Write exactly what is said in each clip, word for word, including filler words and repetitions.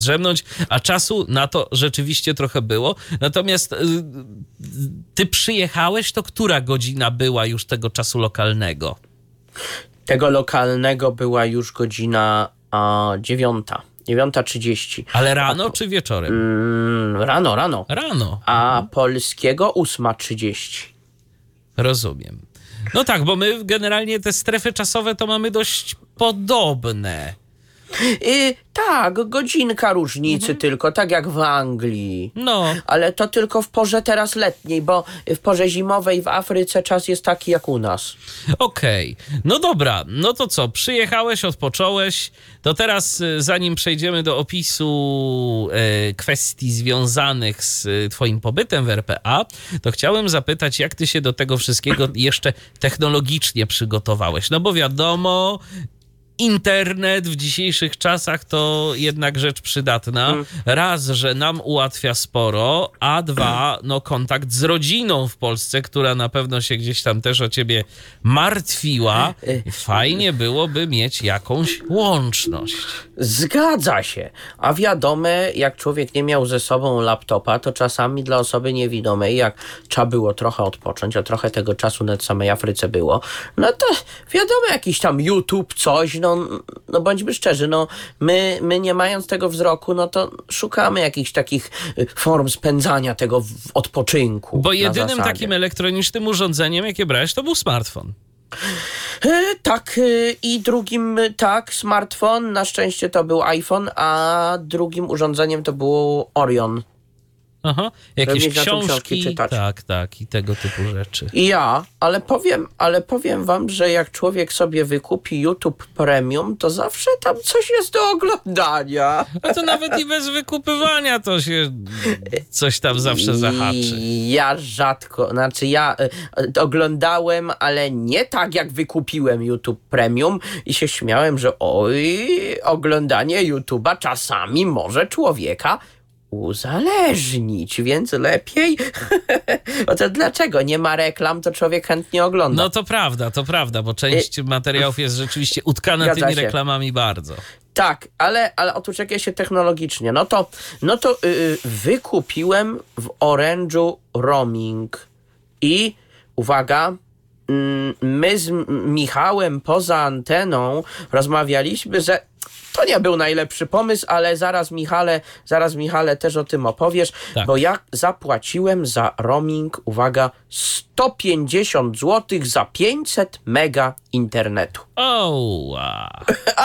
drzemnąć, a czasu na to rzeczywiście trochę było. Natomiast y, ty przyjechałeś, to która godzina była już tego czasu lokalnego? Tego lokalnego była już godzina a, dziewiąta. dziewiąta trzydzieści. Ale rano czy wieczorem? Mm, rano, rano. Rano. A Mhm. polskiego ósma trzydzieści. Rozumiem. No tak, bo my generalnie te strefy czasowe to mamy dość podobne. Yy, tak, godzinka różnicy mhm. tylko, tak jak w Anglii. No. Ale to tylko w porze teraz letniej, bo w porze zimowej w Afryce czas jest taki jak u nas. Okej. Okay. No dobra, no to co? Przyjechałeś, odpocząłeś. To teraz, zanim przejdziemy do opisu e, kwestii związanych z twoim pobytem w R P A, to chciałem zapytać, jak ty się do tego wszystkiego jeszcze technologicznie przygotowałeś? No bo wiadomo, internet w dzisiejszych czasach to jednak rzecz przydatna. Mm. Raz, że nam ułatwia sporo, a dwa, no kontakt z rodziną w Polsce, która na pewno się gdzieś tam też o ciebie martwiła. Fajnie byłoby mieć jakąś łączność. Zgadza się. A wiadomo, jak człowiek nie miał ze sobą laptopa, to czasami dla osoby niewidomej, jak trzeba było trochę odpocząć, a trochę tego czasu na samej Afryce było, no to wiadomo, jakiś tam YouTube, coś, no No, no bądźmy szczerzy, no my, my nie mając tego wzroku, no to szukamy jakichś takich form spędzania tego w odpoczynku. Bo jedynym takim elektronicznym urządzeniem, jakie brałeś, to był smartfon. E, tak, e, i drugim, tak, smartfon, na szczęście to był iPhone, a drugim urządzeniem to był Orion. Aha, jakieś książki, tak, tak, i tego typu rzeczy. Ja, ale powiem, ale powiem wam, że jak człowiek sobie wykupi YouTube Premium, to zawsze tam coś jest do oglądania. A to nawet i bez wykupywania to się coś tam zawsze zahaczy. Ja rzadko, znaczy ja y, oglądałem, ale nie tak jak wykupiłem YouTube Premium i się śmiałem, że oj, oglądanie YouTube'a czasami może człowieka uzależnić, więc lepiej. Bo to dlaczego? Nie ma reklam, to człowiek chętnie ogląda. No to prawda, to prawda, bo część y- materiałów jest rzeczywiście utkana Zgadza tymi się. reklamami bardzo. Tak, ale, ale otóż jak ja się technologicznie, no to, no to yy, wykupiłem w Orange'u roaming i uwaga, yy, my z Michałem poza anteną rozmawialiśmy, że to nie był najlepszy pomysł, ale zaraz Michale, zaraz Michale też o tym opowiesz, tak. Bo ja zapłaciłem za roaming, uwaga, sto pięćdziesiąt złotych za pięćset mega internetu. Oła.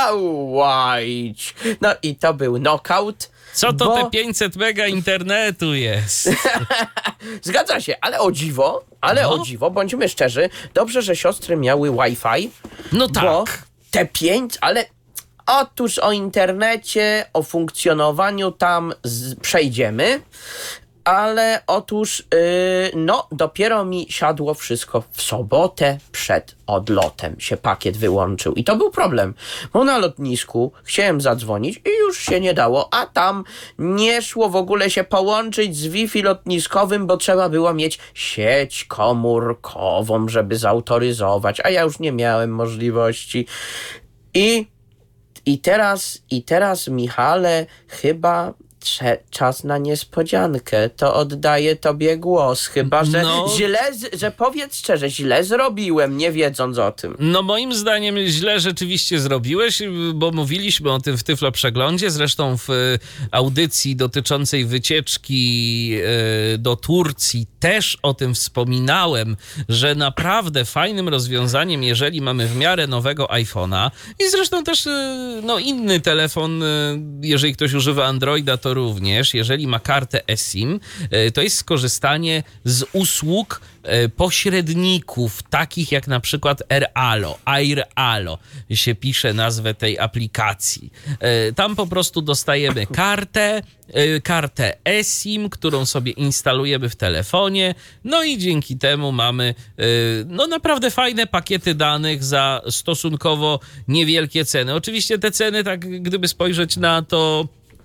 Ołajć. No i to był knockout. Co to bo... te pięćset mega internetu jest? Zgadza się, ale o dziwo, ale no. o dziwo, bądźmy szczerzy, dobrze, że siostry miały Wi-Fi. No tak. Bo te pięć, ale... Otóż o internecie, o funkcjonowaniu tam z, przejdziemy, ale otóż yy, no dopiero mi siadło wszystko w sobotę przed odlotem się pakiet wyłączył i to był problem, bo na lotnisku chciałem zadzwonić i już się nie dało, a tam nie szło w ogóle się połączyć z Wi-Fi lotniskowym, bo trzeba było mieć sieć komórkową, żeby zautoryzować, a ja już nie miałem możliwości i I teraz, i teraz, Michale, chyba trze- czas na niespodziankę. To oddaję tobie głos, chyba, że no. źle, że powiedz szczerze, źle zrobiłem, nie wiedząc o tym. No moim zdaniem źle rzeczywiście zrobiłeś, bo mówiliśmy o tym w Tyflo Przeglądzie, zresztą w audycji dotyczącej wycieczki do Turcji też o tym wspominałem, że naprawdę fajnym rozwiązaniem, jeżeli mamy w miarę nowego iPhone'a i zresztą też no, inny telefon, jeżeli ktoś używa Androida, to również, jeżeli ma kartę eSIM, to jest skorzystanie z usług pośredników, takich jak na przykład AirAllo, AirAllo się pisze nazwę tej aplikacji. Tam po prostu dostajemy kartę, kartę eSIM, którą sobie instalujemy w telefonie, no i dzięki temu mamy no naprawdę fajne pakiety danych za stosunkowo niewielkie ceny. Oczywiście te ceny, tak gdyby spojrzeć na to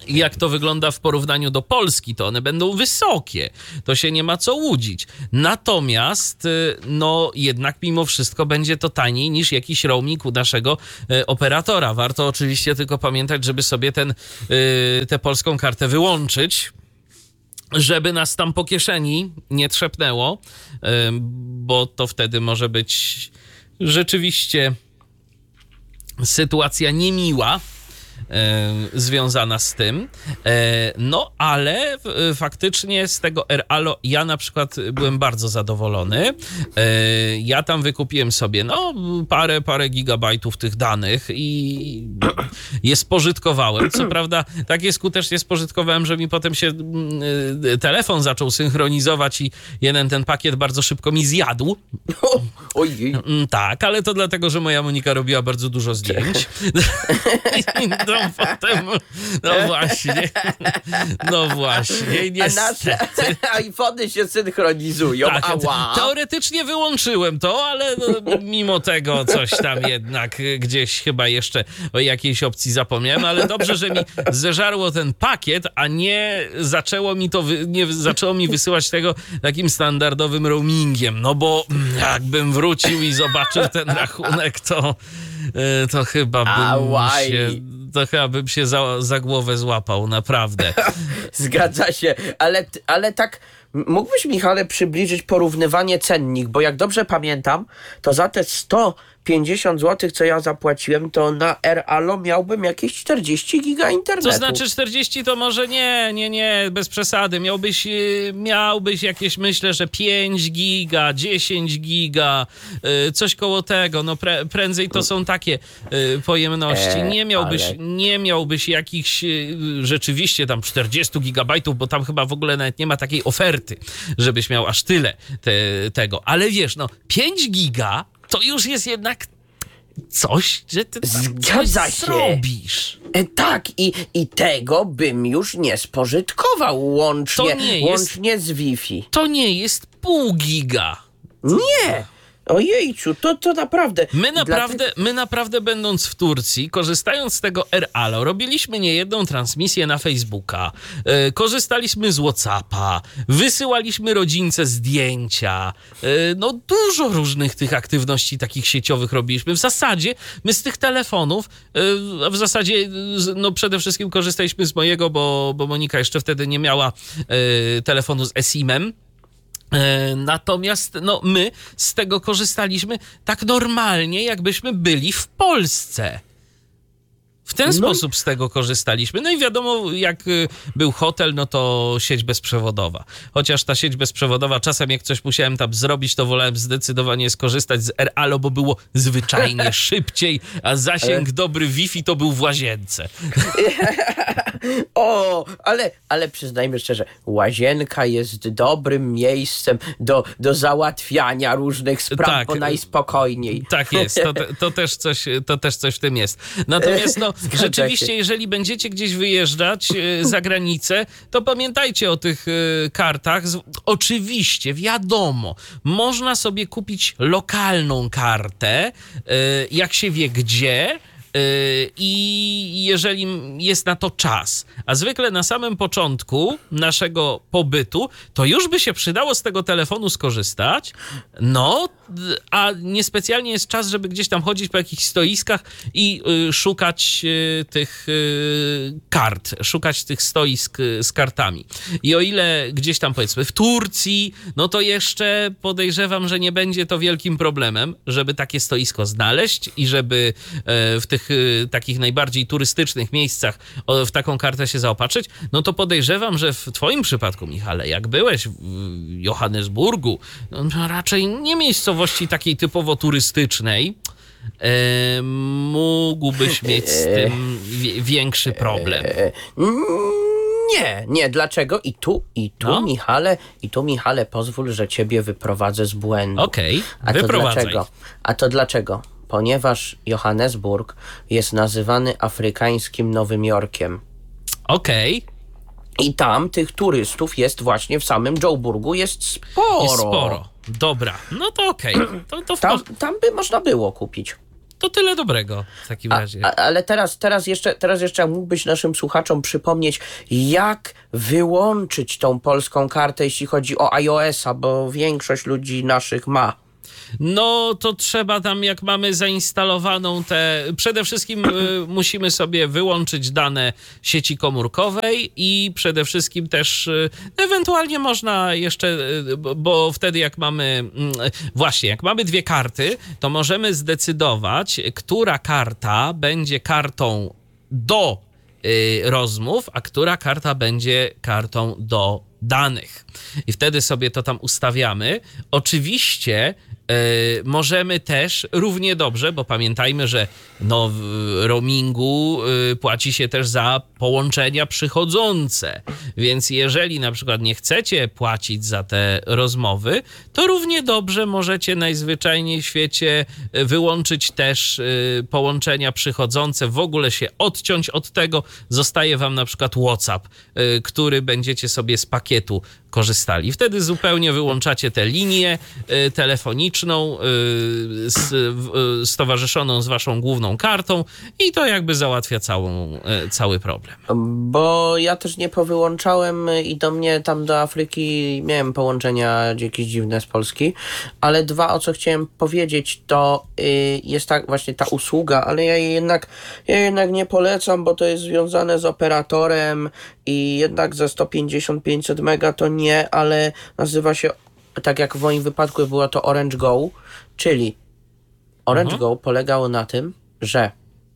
jak to wygląda w porównaniu do Polski, to one będą wysokie. To się nie ma co łudzić. Natomiast, no jednak mimo wszystko będzie to taniej niż jakiś roaming u naszego y, operatora. Warto oczywiście tylko pamiętać, żeby sobie ten, y, tę polską kartę wyłączyć, żeby nas tam po kieszeni nie trzepnęło, y, bo to wtedy może być rzeczywiście sytuacja niemiła związana z tym. No, ale faktycznie z tego AirAllo ja na przykład byłem bardzo zadowolony. Ja tam wykupiłem sobie no parę, parę gigabajtów tych danych i je spożytkowałem. Co prawda takie skutecznie spożytkowałem, że mi potem się telefon zaczął synchronizować i jeden ten pakiet bardzo szybko mi zjadł. Ojej. Tak, ale to dlatego, że moja Monika robiła bardzo dużo zdjęć. No potem, no właśnie, no właśnie, niestety. A nasze iPhony się synchronizują, tak, ała. Teoretycznie wyłączyłem to, ale no, mimo tego coś tam jednak gdzieś chyba jeszcze o jakiejś opcji zapomniałem, ale dobrze, że mi zeżarło ten pakiet, a nie zaczęło mi to, wy, nie zaczęło mi wysyłać tego takim standardowym roamingiem, no bo jakbym wrócił i zobaczył ten rachunek, to, to chyba bym Ałaj. się... to chyba bym się za, za głowę złapał, naprawdę. Zgadza się, ale, ale tak mógłbyś, Michale, przybliżyć porównywanie cennik, bo jak dobrze pamiętam, to za te sto pięćdziesiąt złotych, co ja zapłaciłem, to na AirAllo miałbym jakieś czterdzieści giga internetu. To znaczy czterdzieści to może nie, nie, nie, bez przesady. Miałbyś, miałbyś jakieś, myślę, że pięć giga, dziesięć giga, coś koło tego. No pre, prędzej to są takie pojemności. Nie miałbyś, ale... nie miałbyś jakichś rzeczywiście tam czterdzieści gigabajtów, bo tam chyba w ogóle nawet nie ma takiej oferty, żebyś miał aż tyle te, tego. Ale wiesz, no pięć giga to już jest jednak coś, że ty Zgadza coś się. zrobisz. E, tak, i, i tego bym już nie spożytkował łącznie, nie jest- łącznie z Wi-Fi. To nie jest pół giga. Nie! Ojejciu, to, to naprawdę... My naprawdę, Dlatego- my naprawdę będąc w Turcji, korzystając z tego AirAllo, robiliśmy niejedną transmisję na Facebooka, yy, korzystaliśmy z WhatsAppa, wysyłaliśmy rodzince zdjęcia, yy, no dużo różnych tych aktywności takich sieciowych robiliśmy. W zasadzie my z tych telefonów, yy, w zasadzie yy, no przede wszystkim korzystaliśmy z mojego, bo, bo Monika jeszcze wtedy nie miała yy, telefonu z eSIM-em. Natomiast no, my z tego korzystaliśmy tak normalnie, jakbyśmy byli w Polsce. W ten No. sposób z tego korzystaliśmy. No i wiadomo, jak y, był hotel, no to sieć bezprzewodowa. Chociaż ta sieć bezprzewodowa, czasem jak coś musiałem tam zrobić, to wolałem zdecydowanie skorzystać z AirAllo, bo było zwyczajnie szybciej, a zasięg dobry Wi-Fi to był w łazience. O, ale, ale przyznajmy szczerze, łazienka jest dobrym miejscem do, do załatwiania różnych spraw, Tak. bo najspokojniej. Tak jest, to, te- to, też coś, to też coś w tym jest. Natomiast no, Zgadza rzeczywiście, się. jeżeli będziecie gdzieś wyjeżdżać e, za granicę, to pamiętajcie o tych e, kartach. Z- Oczywiście, wiadomo, można sobie kupić lokalną kartę, e, jak się wie gdzie, i jeżeli jest na to czas, a zwykle na samym początku naszego pobytu, to już by się przydało z tego telefonu skorzystać, no, a niespecjalnie jest czas, żeby gdzieś tam chodzić po jakichś stoiskach i y, szukać y, tych y, kart, szukać tych stoisk y, z kartami. I o ile gdzieś tam powiedzmy w Turcji, no to jeszcze podejrzewam, że nie będzie to wielkim problemem, żeby takie stoisko znaleźć i żeby y, w tych y, takich najbardziej turystycznych miejscach o, w taką kartę się zaopatrzyć, no to podejrzewam, że w twoim przypadku, Michale, jak byłeś w Johannesburgu, no to raczej nie miejscowości takiej typowo turystycznej, e, mógłbyś mieć z tym wie, większy problem. E, Nie, nie, dlaczego? I tu, i tu, No. Michale, i tu, Michale, pozwól, że ciebie wyprowadzę z błędu. Okej, A to wyprowadzaj. dlaczego? A to dlaczego? Ponieważ Johannesburg jest nazywany afrykańskim Nowym Jorkiem. Okej, I tam tych turystów jest właśnie w samym Joburgu jest sporo. jest sporo. Dobra, no to okej. To, to, w Tam, por- tam by można było kupić. To tyle dobrego w takim A, razie. a, ale teraz, teraz, jeszcze, teraz jeszcze mógłbyś naszym słuchaczom przypomnieć, jak wyłączyć tą polską kartę, jeśli chodzi o iOS-a, bo większość ludzi naszych ma. No to trzeba tam, jak mamy zainstalowaną te... Przede wszystkim y, musimy sobie wyłączyć dane sieci komórkowej i przede wszystkim też y, ewentualnie można jeszcze, y, bo, bo wtedy jak mamy... Y, właśnie, jak mamy dwie karty, to możemy zdecydować, która karta będzie kartą do y, rozmów, a która karta będzie kartą do danych. I wtedy sobie to tam ustawiamy. Oczywiście Yy, możemy też równie dobrze, bo pamiętajmy, że no, w roamingu yy, płaci się też za połączenia przychodzące, więc jeżeli na przykład nie chcecie płacić za te rozmowy, to równie dobrze możecie najzwyczajniej w świecie wyłączyć też yy, połączenia przychodzące, w ogóle się odciąć od tego, zostaje wam na przykład WhatsApp, yy, który będziecie sobie z pakietu korzystali. Wtedy zupełnie wyłączacie tę linię y, telefoniczną y, z, y, stowarzyszoną z waszą główną kartą i to jakby załatwia całą, y, cały problem. Bo ja też nie powyłączałem i do mnie tam do Afryki miałem połączenia jakieś dziwne z Polski, ale dwa, o co chciałem powiedzieć, to y, jest tak właśnie ta usługa, ale ja jej jednak, ja jednak nie polecam, bo to jest związane z operatorem i jednak za sto pięćdziesiąt pięćset mega to nie, ale nazywa się, tak jak w moim wypadku było to Orange Go, czyli Orange Go polegało na tym, że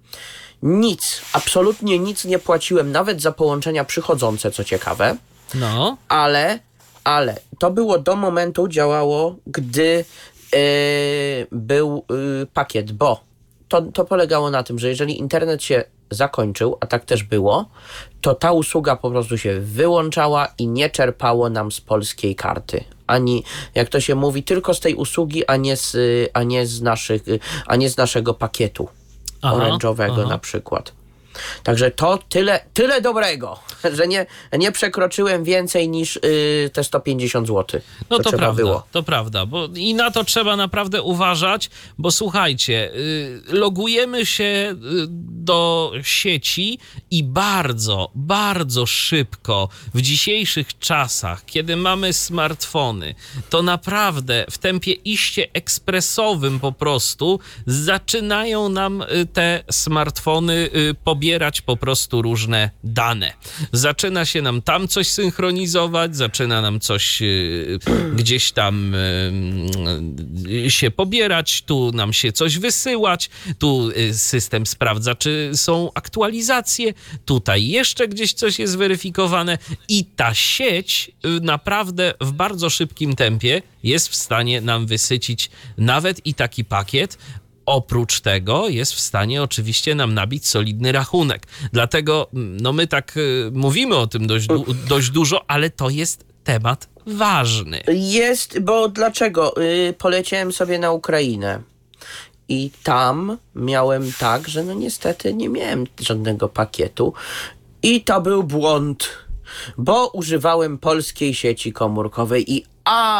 nic, absolutnie nic nie płaciłem, nawet za połączenia przychodzące, co ciekawe, No. ale, ale to było do momentu, działało, gdy yy, był yy, pakiet, bo to, to polegało na tym, że jeżeli internet się zakończył, a tak też było, to ta usługa po prostu się wyłączała i nie czerpało nam z polskiej karty. Ani, jak to się mówi, tylko z tej usługi, a nie z, a nie z, naszych, a nie z naszego pakietu orange'owego na przykład. Także to tyle, tyle dobrego, że nie, nie przekroczyłem więcej niż yy, te sto pięćdziesiąt złotych. No to, trzeba prawda, było. to prawda, bo i na to trzeba naprawdę uważać, bo słuchajcie, y, logujemy się y, do sieci i bardzo, bardzo szybko w dzisiejszych czasach, kiedy mamy smartfony, to naprawdę w tempie iście ekspresowym po prostu zaczynają nam y, te smartfony y, pobierać po prostu różne dane. Zaczyna się nam tam coś synchronizować, zaczyna nam coś y, gdzieś tam y, się pobierać, tu nam się coś wysyłać, tu y, system sprawdza, czy są aktualizacje, tutaj jeszcze gdzieś coś jest weryfikowane i ta sieć y, naprawdę w bardzo szybkim tempie jest w stanie nam wysycić nawet i taki pakiet. Oprócz tego jest w stanie oczywiście nam nabić solidny rachunek. Dlatego no my tak y, mówimy o tym dość, du- dość dużo, ale to jest temat ważny. Jest, bo dlaczego? Yy, poleciałem sobie na Ukrainę i tam miałem tak, że no niestety nie miałem żadnego pakietu i to był błąd, bo używałem polskiej sieci komórkowej i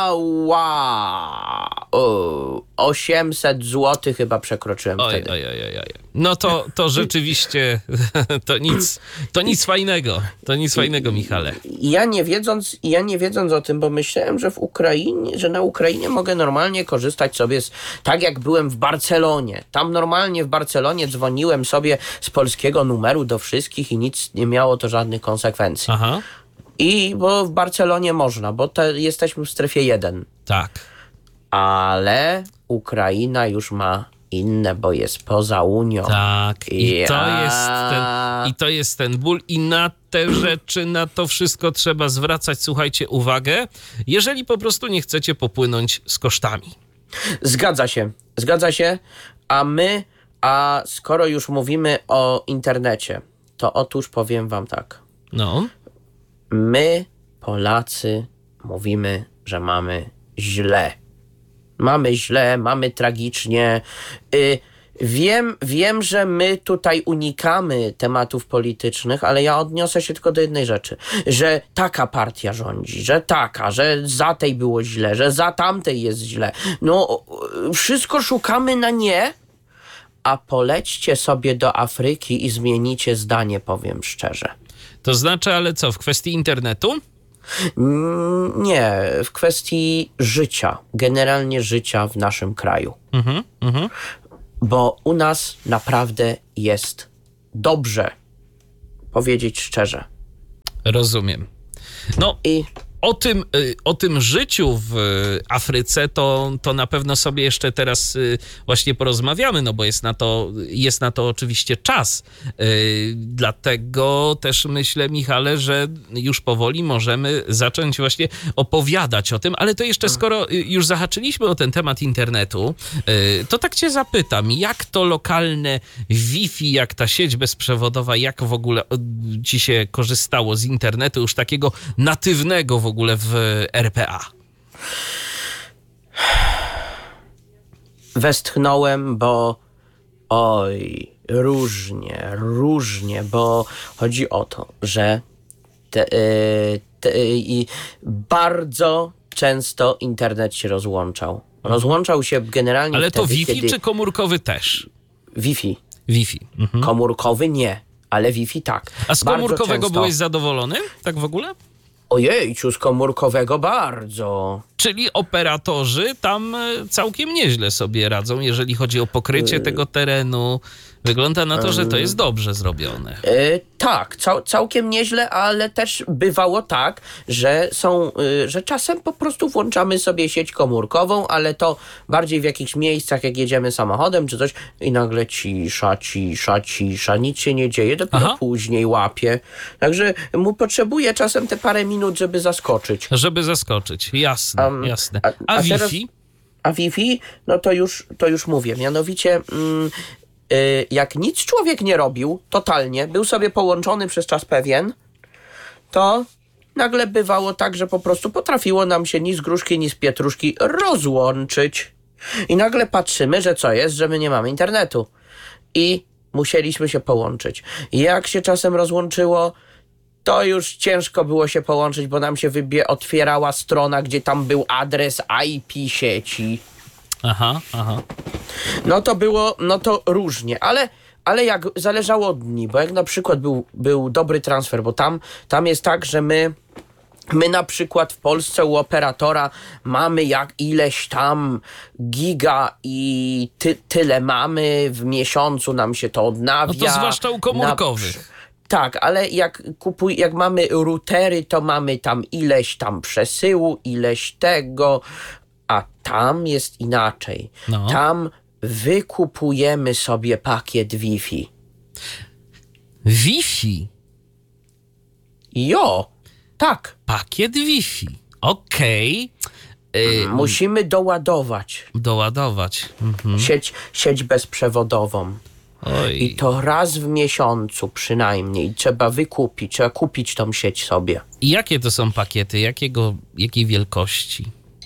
ała! O, osiemset złotych chyba przekroczyłem Oj, wtedy. oj, oj, oj, oj. No to, to rzeczywiście to nic, to nic fajnego. To nic fajnego, Michale. Ja nie wiedząc, ja nie wiedząc o tym, bo myślałem, że w Ukrainie, że na Ukrainie mogę normalnie korzystać sobie z, tak jak byłem w Barcelonie. Tam normalnie w Barcelonie dzwoniłem sobie z polskiego numeru do wszystkich i nic nie miało to żadnych konsekwencji. Aha. I bo w Barcelonie można, bo te, jesteśmy w strefie jeden. Tak. Ale Ukraina już ma inne, bo jest poza Unią. Tak, i to, Ja. jest ten, i to jest ten ból i na te rzeczy, na to wszystko trzeba zwracać, słuchajcie, uwagę, jeżeli po prostu nie chcecie popłynąć z kosztami. Zgadza się, zgadza się, a my, a skoro już mówimy o internecie, to otóż powiem wam tak. No. My, Polacy, mówimy, że mamy źle. Mamy źle, mamy tragicznie. Y, wiem, wiem, że my tutaj unikamy tematów politycznych, ale ja odniosę się tylko do jednej rzeczy. Że taka partia rządzi, że taka, że za tej było źle, że za tamtej jest źle. No, wszystko szukamy na nie, a polećcie sobie do Afryki i zmienicie zdanie, powiem szczerze. To znaczy, ale co, w kwestii internetu? Mm, Nie, w kwestii życia, generalnie życia w naszym kraju. Mhm, mhm. Bo u nas naprawdę jest dobrze, powiedzieć szczerze. Rozumiem. No, I o tym, y, o tym życiu w y, Afryce to, to na pewno sobie jeszcze teraz y, właśnie porozmawiamy, no bo jest na to, jest na to oczywiście czas. Y, Dlatego też myślę, Michale, że już powoli możemy zacząć właśnie opowiadać o tym, ale to jeszcze skoro y, już zahaczyliśmy o ten temat internetu, y, to tak cię zapytam, jak to lokalne Wi-Fi, jak ta sieć bezprzewodowa, jak w ogóle y, ci się korzystało z internetu już takiego natywnego w ogóle w R P A? Westchnąłem, bo oj, różnie, różnie, bo chodzi o to, że te, y, te, y, i bardzo często internet się rozłączał. Rozłączał się generalnie Ale wtedy, to Wi-Fi kiedy... czy komórkowy też? Wi-Fi. Wi-Fi. Mhm. Komórkowy nie, ale Wi-Fi tak. A z Bardzo komórkowego często. byłeś zadowolony? Tak w ogóle? Ojejciu, z komórkowego bardzo. Czyli operatorzy tam e, całkiem nieźle sobie radzą, jeżeli chodzi o pokrycie tego terenu. Wygląda na to, że to jest dobrze zrobione. E, tak, cał, całkiem nieźle, ale też bywało tak, że są, y, że czasem po prostu włączamy sobie sieć komórkową, ale to bardziej w jakichś miejscach, jak jedziemy samochodem czy coś i nagle cisza, cisza, cisza, nic się nie dzieje, dopiero Aha. później łapie. Także mu potrzebuje czasem te parę minut, żeby zaskoczyć. Żeby zaskoczyć. Jasne, Um, jasne. a- A, a teraz- Wi-Fi? A Wi-Fi, no to już, to już mówię, mianowicie mm, y, jak nic człowiek nie robił, totalnie, był sobie połączony przez czas pewien, to nagle bywało tak, że po prostu potrafiło nam się ni z gruszki, ni z pietruszki rozłączyć. I nagle patrzymy, że co jest, że my nie mamy internetu. I musieliśmy się połączyć. I jak się czasem rozłączyło, to już ciężko było się połączyć, bo nam się wybie- otwierała strona, gdzie tam był adres I P sieci. Aha, aha. No to było, no to różnie, ale, ale jak zależało od dni, bo jak na przykład był, był dobry transfer, bo tam, tam jest tak, że my My na przykład w Polsce u operatora mamy jak ileś tam giga i ty, tyle mamy, w miesiącu nam się to odnawia. No to zwłaszcza u komórkowych. Na, tak, ale jak kupuj, jak mamy routery, to mamy tam ileś tam przesyłu, ileś tego, a tam jest inaczej. No. Tam wykupujemy sobie pakiet Wi-Fi. Wi-Fi. Jo, tak. Pakiet Wi-Fi. Okej. Y, Musimy doładować doładować. Mhm. sieć, sieć bezprzewodową. Oj. I to raz w miesiącu przynajmniej trzeba wykupić, trzeba kupić tą sieć sobie. I jakie to są pakiety? Jakiego, jakiej wielkości?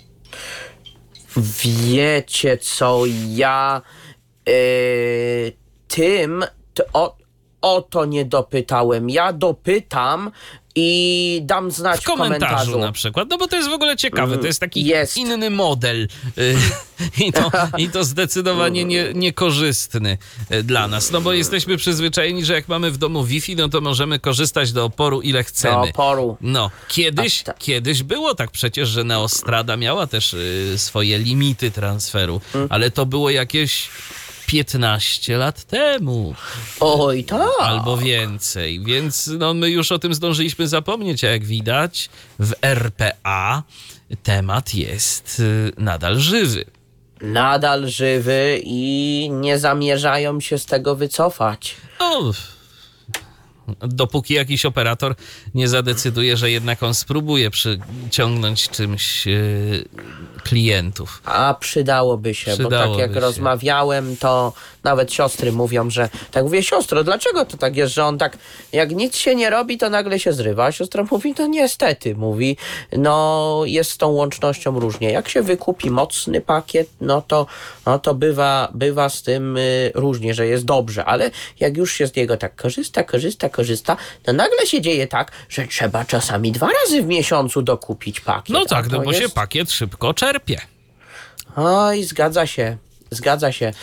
Wiecie co, ja yy, tym to, o, o to nie dopytałem. Ja dopytam i dam znać W w komentarzu, komentarzu. na przykład, no bo to jest w ogóle ciekawe, to jest taki Jest. inny model y, i, to, i to zdecydowanie nie, niekorzystny y, dla nas, no bo jesteśmy przyzwyczajeni, że jak mamy w domu Wi-Fi, no to możemy korzystać do oporu ile chcemy. Do oporu. No, kiedyś, A ta- kiedyś było tak przecież, że Neostrada miała też y, swoje limity transferu, ale to było jakieś piętnaście lat temu. Oj, tak. Albo więcej, więc no, my już o tym zdążyliśmy zapomnieć, a jak widać w R P A temat jest y, nadal żywy. Nadal żywy i nie zamierzają się z tego wycofać. No, dopóki jakiś operator nie zadecyduje, że jednak on spróbuje przyciągnąć czymś y, klientów. A przydałoby się, bo Przydałoby tak jak się. rozmawiałem, to nawet siostry mówią, że tak mówię, siostro, dlaczego to tak jest, że on tak, jak nic się nie robi, to nagle się zrywa. A siostra mówi, no niestety, mówi, no jest z tą łącznością różnie. Jak się wykupi mocny pakiet, no to, no to bywa, bywa z tym y, różnie, że jest dobrze, ale jak już się z niego tak korzysta, korzysta, korzysta, to nagle się dzieje tak, że trzeba czasami dwa razy w miesiącu dokupić pakiet. No A tak, to no bo się jest- pakiet szybko czerpie. Oj, zgadza się, zgadza się.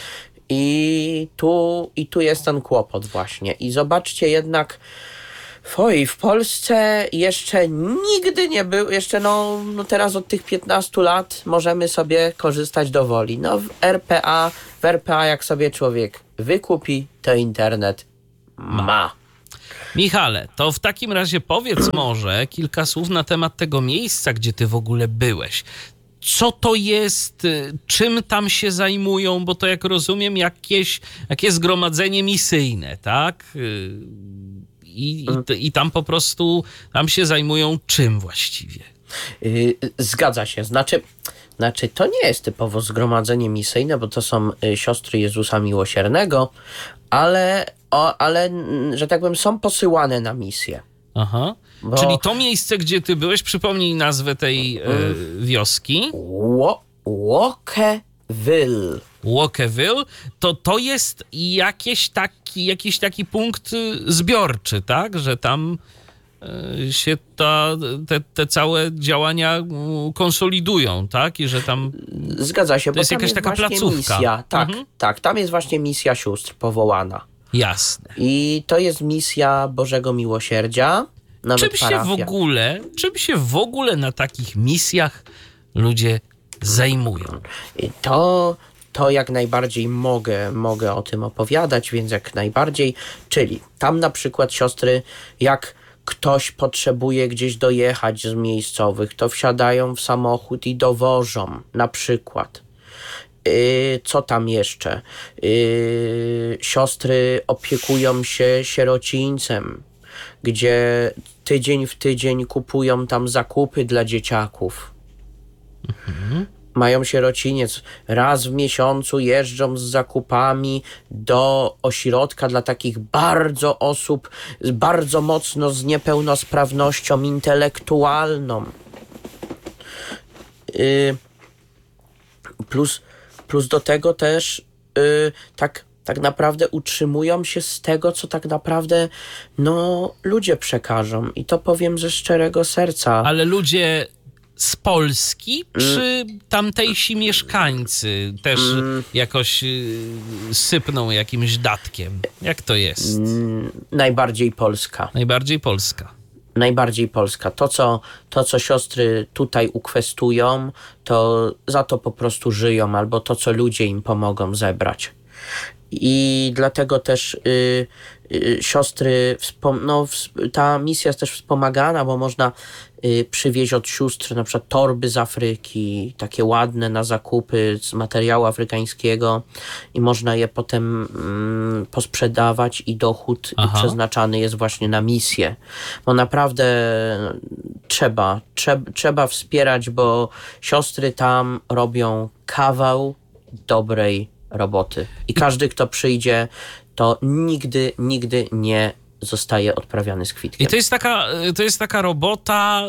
I tu, I tu jest ten kłopot właśnie. I zobaczcie jednak, oj, w Polsce jeszcze nigdy nie był, jeszcze no, no teraz od tych piętnastu lat możemy sobie korzystać dowoli. No w R P A, w R P A jak sobie człowiek wykupi, to internet ma. Michale, to w takim razie powiedz może kilka słów na temat tego miejsca, gdzie ty w ogóle byłeś. Co to jest, czym tam się zajmują, bo to jak rozumiem jakieś, jakieś zgromadzenie misyjne, tak? I, i, I tam po prostu, tam się zajmują czym właściwie? Yy, zgadza się, znaczy, znaczy to nie jest typowo zgromadzenie misyjne, bo to są y, siostry Jezusa Miłosiernego, ale, o, ale, że tak powiem, są posyłane na misję. Aha. Bo... Czyli to miejsce, gdzie ty byłeś, przypomnij nazwę tej y, wioski. Ło- Walkerville. Walkerville, to to jest jakieś taki, jakiś taki punkt zbiorczy, tak? Że tam y, się ta, te, te całe działania konsolidują, tak? I że tam... Zgadza się, to bo jest tam jakaś jest taka właśnie placówka. Misja. Tak, mhm. tak, tam jest właśnie misja sióstr powołana. Jasne. I to jest misja Bożego Miłosierdzia. Nawet czym się parafia. w ogóle, czym się w ogóle na takich misjach ludzie zajmują? I to, to jak najbardziej mogę, mogę o tym opowiadać, więc jak najbardziej, czyli tam na przykład siostry, jak ktoś potrzebuje gdzieś dojechać z miejscowych, to wsiadają w samochód i dowożą, na przykład. Yy, co tam jeszcze? Yy, siostry opiekują się sierocińcem, gdzie tydzień w tydzień kupują tam zakupy dla dzieciaków. Mhm. Mają sierociniec. Raz w miesiącu jeżdżą z zakupami do ośrodka dla takich bardzo osób, bardzo mocno z niepełnosprawnością intelektualną. Yy, plus, plus do tego też yy, tak tak naprawdę utrzymują się z tego, co tak naprawdę no, ludzie przekażą. I to powiem ze szczerego serca. Ale ludzie z Polski, czy tamtejsi mieszkańcy też mm. jakoś y, sypną jakimś datkiem? Jak to jest? Mm, najbardziej Polska. Najbardziej Polska. Najbardziej Polska. To co, to, co siostry tutaj ukwestują, to za to po prostu żyją, albo to, co ludzie im pomogą zebrać. I dlatego też y, y, siostry, wspom- no, w- ta misja jest też wspomagana, bo można y, przywieźć od sióstr na przykład torby z Afryki, takie ładne na zakupy z materiału afrykańskiego i można je potem mm, posprzedawać i dochód Aha. przeznaczany jest właśnie na misję. Bo naprawdę trzeba, trzeba, trzeba wspierać, bo siostry tam robią kawał dobrej roboty. I każdy, kto przyjdzie, to nigdy, nigdy nie zostaje odprawiany z kwitkiem. I to jest taka, to jest taka robota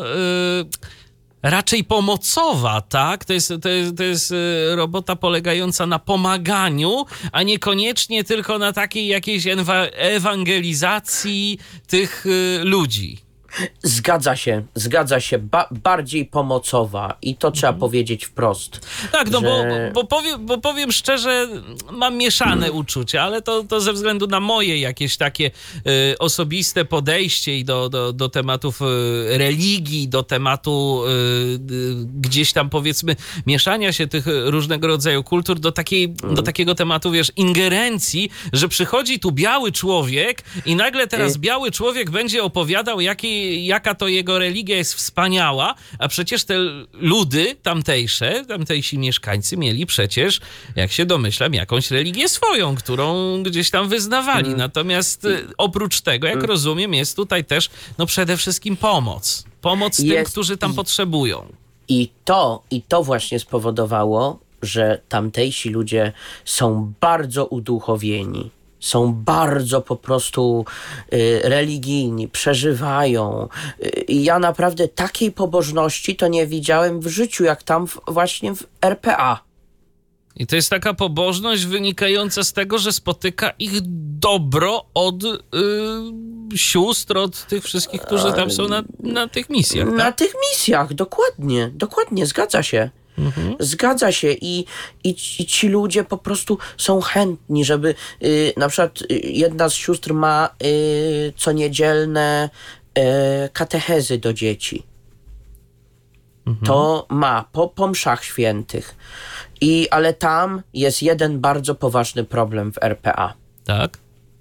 yy, raczej pomocowa, tak? To jest, to jest, to jest yy, robota polegająca na pomaganiu, a niekoniecznie tylko na takiej jakiejś ewa- ewangelizacji tych yy, ludzi. Zgadza się, zgadza się, ba- bardziej pomocowa i to trzeba Mhm. powiedzieć wprost. Tak, no że... bo, bo, powiem, bo powiem szczerze, mam mieszane uczucia, ale to, to ze względu na moje jakieś takie y, osobiste podejście i do, do, do tematów y, religii, do tematu y, y, gdzieś tam powiedzmy mieszania się tych różnego rodzaju kultur, do, takiej, mm. do takiego tematu, wiesz, ingerencji, że przychodzi tu biały człowiek i nagle teraz y- biały człowiek będzie opowiadał, jaki jaka to jego religia jest wspaniała, a przecież te ludy tamtejsze, tamtejsi mieszkańcy mieli przecież, jak się domyślam, jakąś religię swoją, którą gdzieś tam wyznawali. Mm. Natomiast oprócz tego, jak mm. rozumiem, jest tutaj też no przede wszystkim pomoc. Pomoc jest, tym, którzy tam i, potrzebują. I to, I to właśnie spowodowało, że tamtejsi ludzie są bardzo uduchowieni. Są bardzo po prostu y, religijni, przeżywają. I y, ja naprawdę takiej pobożności to nie widziałem w życiu, jak tam w, właśnie w R P A. I to jest taka pobożność wynikająca z tego, że spotyka ich dobro od y, sióstr, od tych wszystkich, którzy tam są na, na tych misjach. Tak? Na tych misjach, dokładnie, dokładnie, zgadza się. Mhm. Zgadza się i, i, i ci ludzie po prostu są chętni, żeby y, na przykład y, jedna z sióstr ma y, co niedzielne y, katechezy do dzieci. Mhm. To ma po, po mszach świętych. I, ale tam jest jeden bardzo poważny problem w R P A. Tak?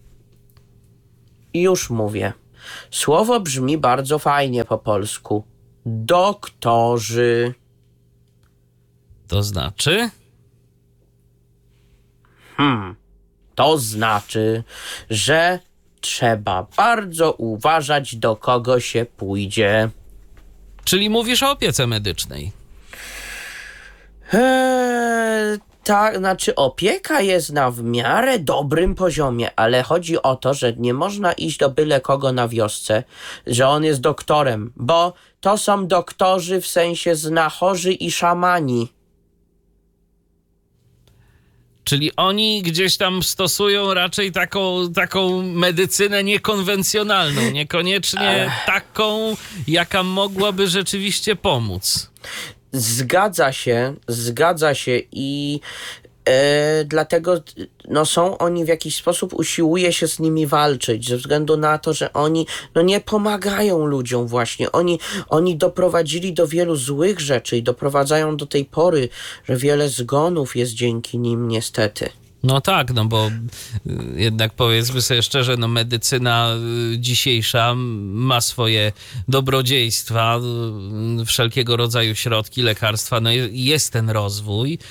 I już mówię. Słowo brzmi bardzo fajnie po polsku. Doktorzy. To znaczy? Hmm. To znaczy, że trzeba bardzo uważać, do kogo się pójdzie. Czyli mówisz o opiece medycznej. Eee, tak, znaczy opieka jest na w miarę dobrym poziomie, ale chodzi o to, że nie można iść do byle kogo na wiosce, że on jest doktorem, bo to są doktorzy w sensie znachorzy i szamani. Czyli oni gdzieś tam stosują raczej taką, taką medycynę niekonwencjonalną, niekoniecznie Ech. taką, jaka mogłaby rzeczywiście pomóc. Zgadza się, zgadza się i e, dlatego no, są oni w jakiś sposób, usiłuje się z nimi walczyć, ze względu na to, że oni no, nie pomagają ludziom właśnie. Oni, oni doprowadzili do wielu złych rzeczy i doprowadzają do tej pory, że wiele zgonów jest dzięki nim niestety. No tak, no bo jednak powiedzmy sobie szczerze, no medycyna dzisiejsza ma swoje dobrodziejstwa, wszelkiego rodzaju środki, lekarstwa, no jest ten rozwój,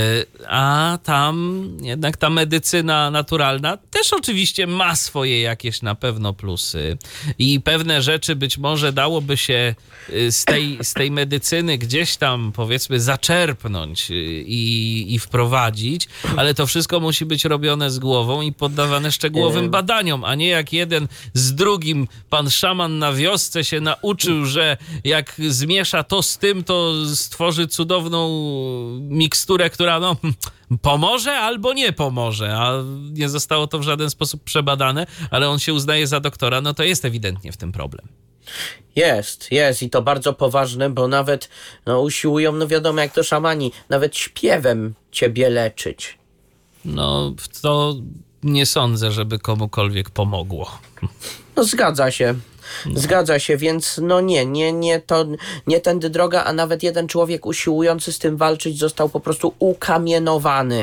a tam jednak ta medycyna naturalna też oczywiście ma swoje jakieś na pewno plusy i pewne rzeczy być może dałoby się z tej, z tej medycyny gdzieś tam powiedzmy zaczerpnąć i, i wprowadzić, ale to wszystko musi być robione z głową i poddawane szczegółowym badaniom, a nie jak jeden z drugim pan szaman na wiosce się nauczył, że jak zmiesza to z tym, to stworzy cudowną miksturę, która no pomoże albo nie pomoże, a nie zostało to w żaden sposób przebadane, ale on się uznaje za doktora, no to jest ewidentnie w tym problem. Jest, jest i to bardzo poważne, bo nawet no, usiłują, no wiadomo jak to szamani, nawet śpiewem ciebie leczyć. No, to nie sądzę, żeby komukolwiek pomogło. No zgadza się. No. Zgadza się, więc no nie, nie, nie, to nie tędy droga, a nawet jeden człowiek usiłujący z tym walczyć został po prostu ukamienowany.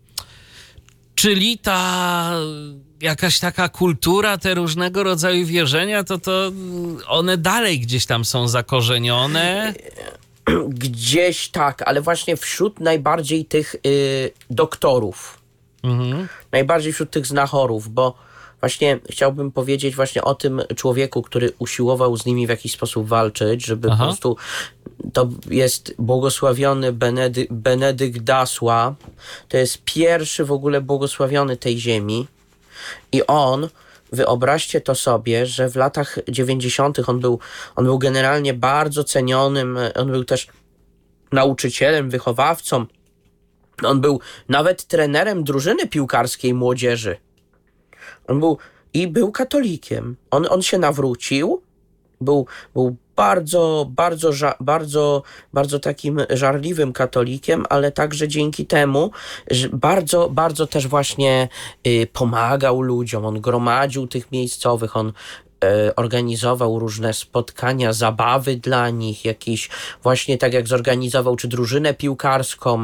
Czyli ta jakaś taka kultura, te różnego rodzaju wierzenia, to, to one dalej gdzieś tam są zakorzenione? Gdzieś tak, ale właśnie wśród najbardziej tych y, doktorów. Mhm. Najbardziej wśród tych znachorów, bo właśnie chciałbym powiedzieć właśnie o tym człowieku, który usiłował z nimi w jakiś sposób walczyć, żeby Aha. po prostu to jest błogosławiony Benedy, Benedykt Dasła. To jest pierwszy w ogóle błogosławiony tej ziemi i on, wyobraźcie to sobie, że w latach dziewięćdziesiątych on był, on był generalnie bardzo cenionym, on był też nauczycielem, wychowawcą. On był nawet trenerem drużyny piłkarskiej młodzieży. On był i był katolikiem. On, on się nawrócił, był, był bardzo, bardzo, ża- bardzo, bardzo takim żarliwym katolikiem, ale także dzięki temu, że bardzo, bardzo też właśnie y, pomagał ludziom. On gromadził tych miejscowych, on y, organizował różne spotkania, zabawy dla nich, jakieś właśnie tak jak zorganizował czy drużynę piłkarską.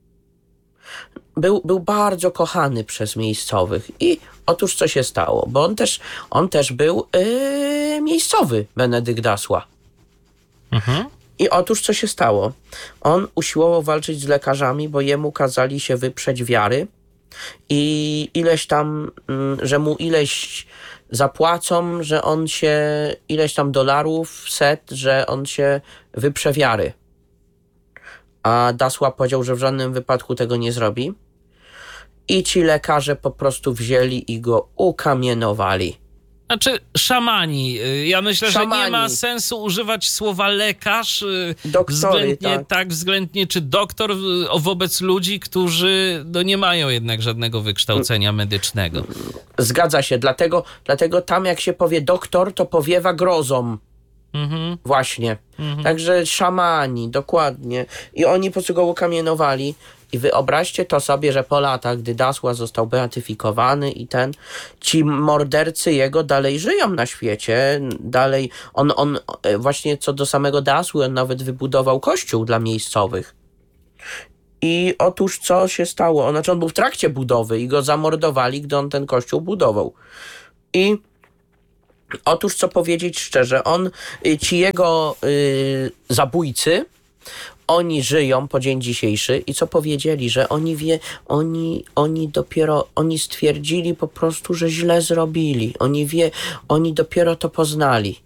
Był, był bardzo kochany przez miejscowych i otóż co się stało, bo on też, on też był yy, miejscowy, Benedykt Dasła. Mhm. I otóż co się stało, on usiłował walczyć z lekarzami, bo jemu kazali się wyprzeć wiary i ileś tam, yy, że mu ileś zapłacą, że on się, ileś tam dolarów, set, że on się wyprze wiary. A Dasła powiedział, że w żadnym wypadku tego nie zrobi. I ci lekarze po prostu wzięli i go ukamienowali. Znaczy szamani. Ja myślę, szamani. że nie ma sensu używać słowa lekarz. Doktory, względnie, tak. tak, względnie czy doktor wobec ludzi, którzy no, nie mają jednak żadnego wykształcenia medycznego. Zgadza się, dlatego, dlatego tam jak się powie doktor, to powiewa grozą. Mhm. Właśnie. Mhm. Także szamani, dokładnie. I oni po prostu go ukamienowali. I wyobraźcie to sobie, że po latach, gdy Dasła został beatyfikowany i ten, ci mordercy jego dalej żyją na świecie. Dalej, on, on właśnie co do samego Dasły, on nawet wybudował kościół dla miejscowych. I otóż co się stało? On, znaczy on był w trakcie budowy i go zamordowali, gdy on ten kościół budował. I otóż co powiedzieć szczerze, on, ci jego y, zabójcy, oni żyją po dzień dzisiejszy i co powiedzieli, że oni wie, oni, oni dopiero, oni stwierdzili po prostu, że źle zrobili. Oni wie, oni dopiero to poznali.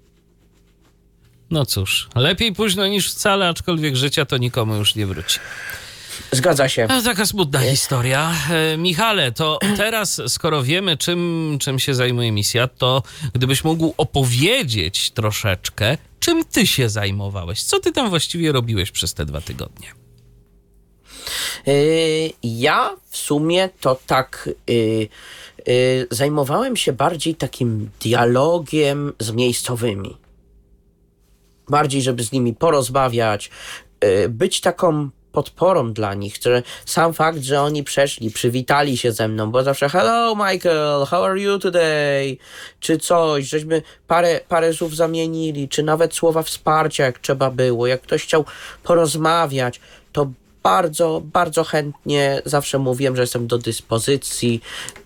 No cóż, lepiej późno niż wcale, aczkolwiek życia to nikomu już nie wróci. Zgadza się. No, taka smutna historia. E, Michale, to teraz, skoro wiemy, czym, czym się zajmuje misja, to gdybyś mógł opowiedzieć troszeczkę, czym ty się zajmowałeś? Co ty tam właściwie robiłeś przez te dwa tygodnie? Yy, ja w sumie to tak yy, yy, zajmowałem się bardziej takim dialogiem z miejscowymi. Bardziej, żeby z nimi porozmawiać, yy, być taką podporą dla nich, że sam fakt, że oni przeszli, przywitali się ze mną, bo zawsze hello Michael, how are you today? Czy coś, żeśmy parę, parę słów zamienili, czy nawet słowa wsparcia, jak trzeba było, jak ktoś chciał porozmawiać, to bardzo, bardzo chętnie zawsze mówiłem, że jestem do dyspozycji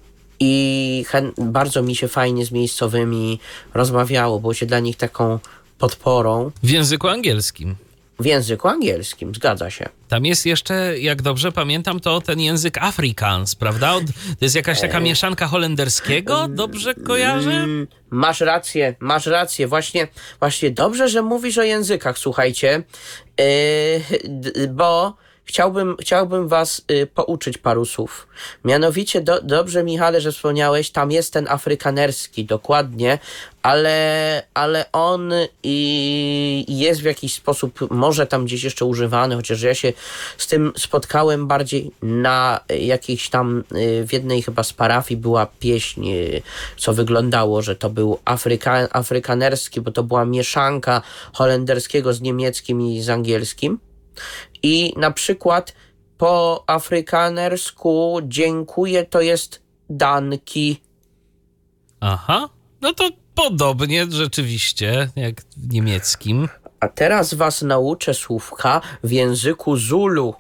i chę- bardzo mi się fajnie z miejscowymi rozmawiało, było się dla nich taką podporą. W języku angielskim. W języku angielskim, zgadza się. Tam jest jeszcze, jak dobrze pamiętam, to ten język Afrikaans, prawda? Od- To jest jakaś taka mieszanka holenderskiego, dobrze kojarzę? Mm, Masz rację, masz rację. Właśnie, właśnie dobrze, że mówisz o językach, słuchajcie, yy, d- bo chciałbym, chciałbym was y, pouczyć paru słów. Mianowicie, do, dobrze Michale, że wspomniałeś, tam jest ten afrykanerski, dokładnie, ale, ale on i jest w jakiś sposób, może tam gdzieś jeszcze używany, chociaż ja się z tym spotkałem bardziej na jakiejś tam, y, w jednej chyba z parafii była pieśń, y, co wyglądało, że to był afryka, afrykanerski, bo to była mieszanka holenderskiego z niemieckim i z angielskim. I na przykład po afrykanersku dziękuję to jest danki. Aha, no to podobnie rzeczywiście, jak w niemieckim. A teraz was nauczę słówka w języku Zulu.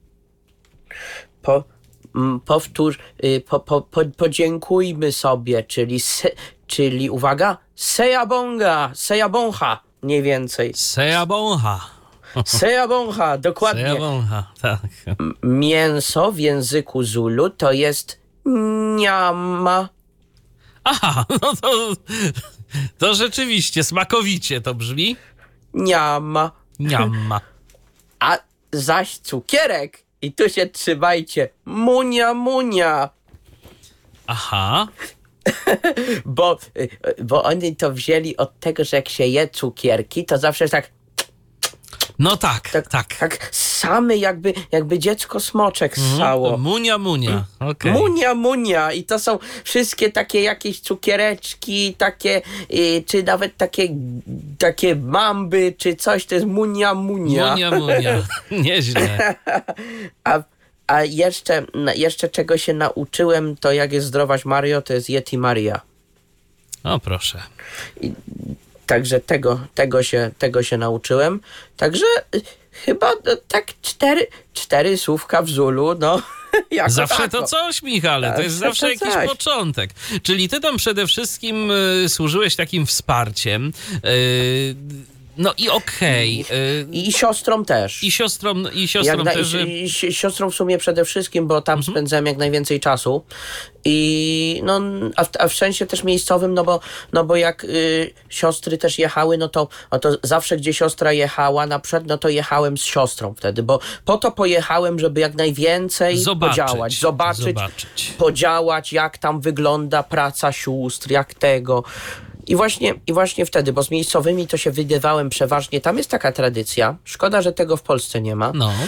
Po, m, powtórz, y, po, po, po, podziękujmy sobie, czyli, se, czyli uwaga, sejabonga, sejaboncha, mniej więcej. Seabonha. Sejaboncha, dokładnie. Seabonha, tak. M- Mięso w języku Zulu to jest niama. Aha, no to, to rzeczywiście smakowicie to brzmi. Niama. Niamma. A zaś cukierek, i tu się trzymajcie, munia munia, Aha. bo, y, bo oni to wzięli od tego, że jak się je cukierki, to zawsze tak, No tak, tak, tak. tak same jakby, jakby dziecko smoczek ssało. Mhm, munia, munia. Okej. Munia, munia i to są wszystkie takie jakieś cukiereczki, takie, y, czy nawet takie, takie mamby, czy coś, to jest munia, munia. Munia, munia. Nieźle. A, a jeszcze, na- jeszcze czego się nauczyłem, to jak jest zdrowaś Mario, to jest Yeti Maria. O, proszę. Także tego, tego, się, tego się nauczyłem. Także y, chyba no, tak cztery, cztery słówka w Zulu, no. Jako Zawsze tako. to coś, Michale, to jest Zawsze zawsze to jakiś coś. początek. Czyli ty tam przede wszystkim y, służyłeś takim wsparciem. Y, no i okej. y, I siostrą też. I siostrom, i Jak siostrom na, też. że- i, i, siostrą w sumie przede wszystkim, bo tam spędzałem jak najwięcej czasu. I no, a w, a w sensie też miejscowym, no bo, no bo jak y, siostry też jechały, no to, no to zawsze gdzie siostra jechała naprzód, no to jechałem z siostrą wtedy, bo po to pojechałem, żeby jak najwięcej Zobaczyć, podziałać, zobaczyć, zobaczyć. podziałać, jak tam wygląda praca sióstr, jak tego. I właśnie, I właśnie wtedy, bo z miejscowymi to się wydywałem przeważnie. Tam jest taka tradycja. Szkoda, że tego w Polsce nie ma. No.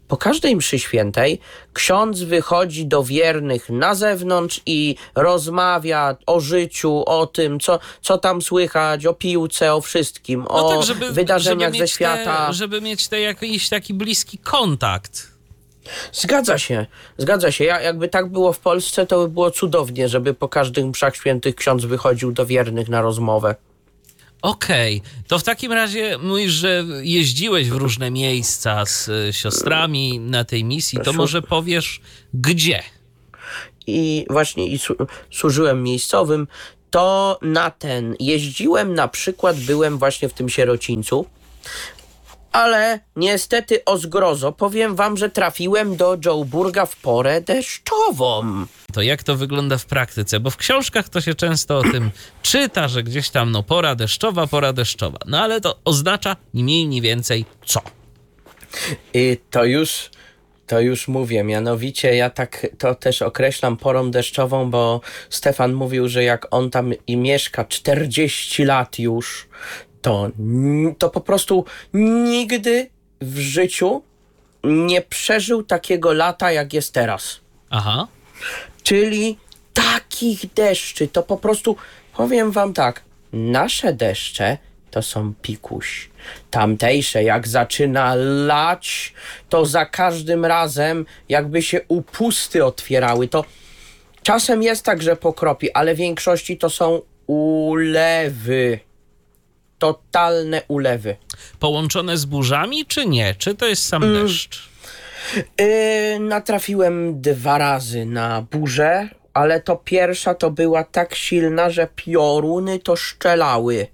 po każdej mszy świętej ksiądz wychodzi do wiernych na zewnątrz i rozmawia o życiu, o tym, co, co tam słychać, o piłce, o wszystkim, No o tak, żeby, wydarzeniach żeby ze mieć świata. Te, żeby mieć te jakiś taki bliski kontakt. Zgadza się, zgadza się. Ja, jakby tak było w Polsce, to by było cudownie, żeby po każdych mszach świętych ksiądz wychodził do wiernych na rozmowę. Okej, okay. To w takim razie mówisz, że jeździłeś w różne miejsca z y, siostrami na tej misji, to może powiesz gdzie? I właśnie i su- służyłem miejscowym, to na ten jeździłem, na przykład byłem właśnie w tym sierocińcu, ale niestety o zgrozo powiem wam, że trafiłem do Joburga w porę deszczową. To jak to wygląda w praktyce? Bo w książkach to się często o tym czyta, że gdzieś tam no pora deszczowa, pora deszczowa. No ale to oznacza ni mniej, ni więcej co? I to już, to już mówię, mianowicie ja tak to też określam porą deszczową, bo Stefan mówił, że jak on tam i mieszka czterdzieści lat już, to, to po prostu nigdy w życiu nie przeżył takiego lata, jak jest teraz. Aha. Czyli takich deszczy, to po prostu, powiem wam tak, nasze deszcze to są pikuś. Tamtejsze, jak zaczyna lać, to za każdym razem jakby się upusty otwierały. To czasem jest tak, że pokropi, ale w większości to są ulewy. Totalne ulewy. Połączone z burzami, czy nie? Czy to jest sam mm. deszcz? Yy, natrafiłem dwa razy na burzę, ale to pierwsza to była tak silna, że pioruny to szczelały.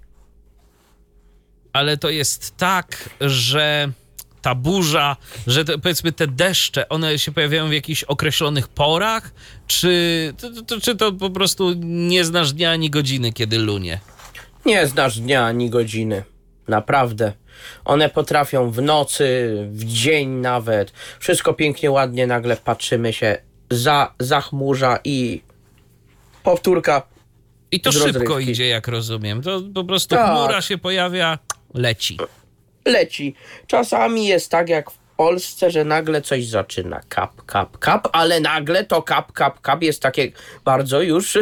Ale to jest tak, że ta burza, że te, powiedzmy te deszcze, one się pojawiają w jakichś określonych porach, czy to, to, czy to po prostu nie znasz dnia ani godziny, kiedy lunie? Nie znasz dnia ani godziny. Naprawdę. One potrafią w nocy, w dzień nawet. Wszystko pięknie, ładnie, nagle patrzymy się, za, zachmurza i powtórka. I to szybko idzie, jak rozumiem. To po prostu tak. Chmura się pojawia, leci. Leci. Czasami jest tak jak w Polsce, że nagle coś zaczyna kap, kap, kap, ale nagle to kap, kap, kap jest takie bardzo już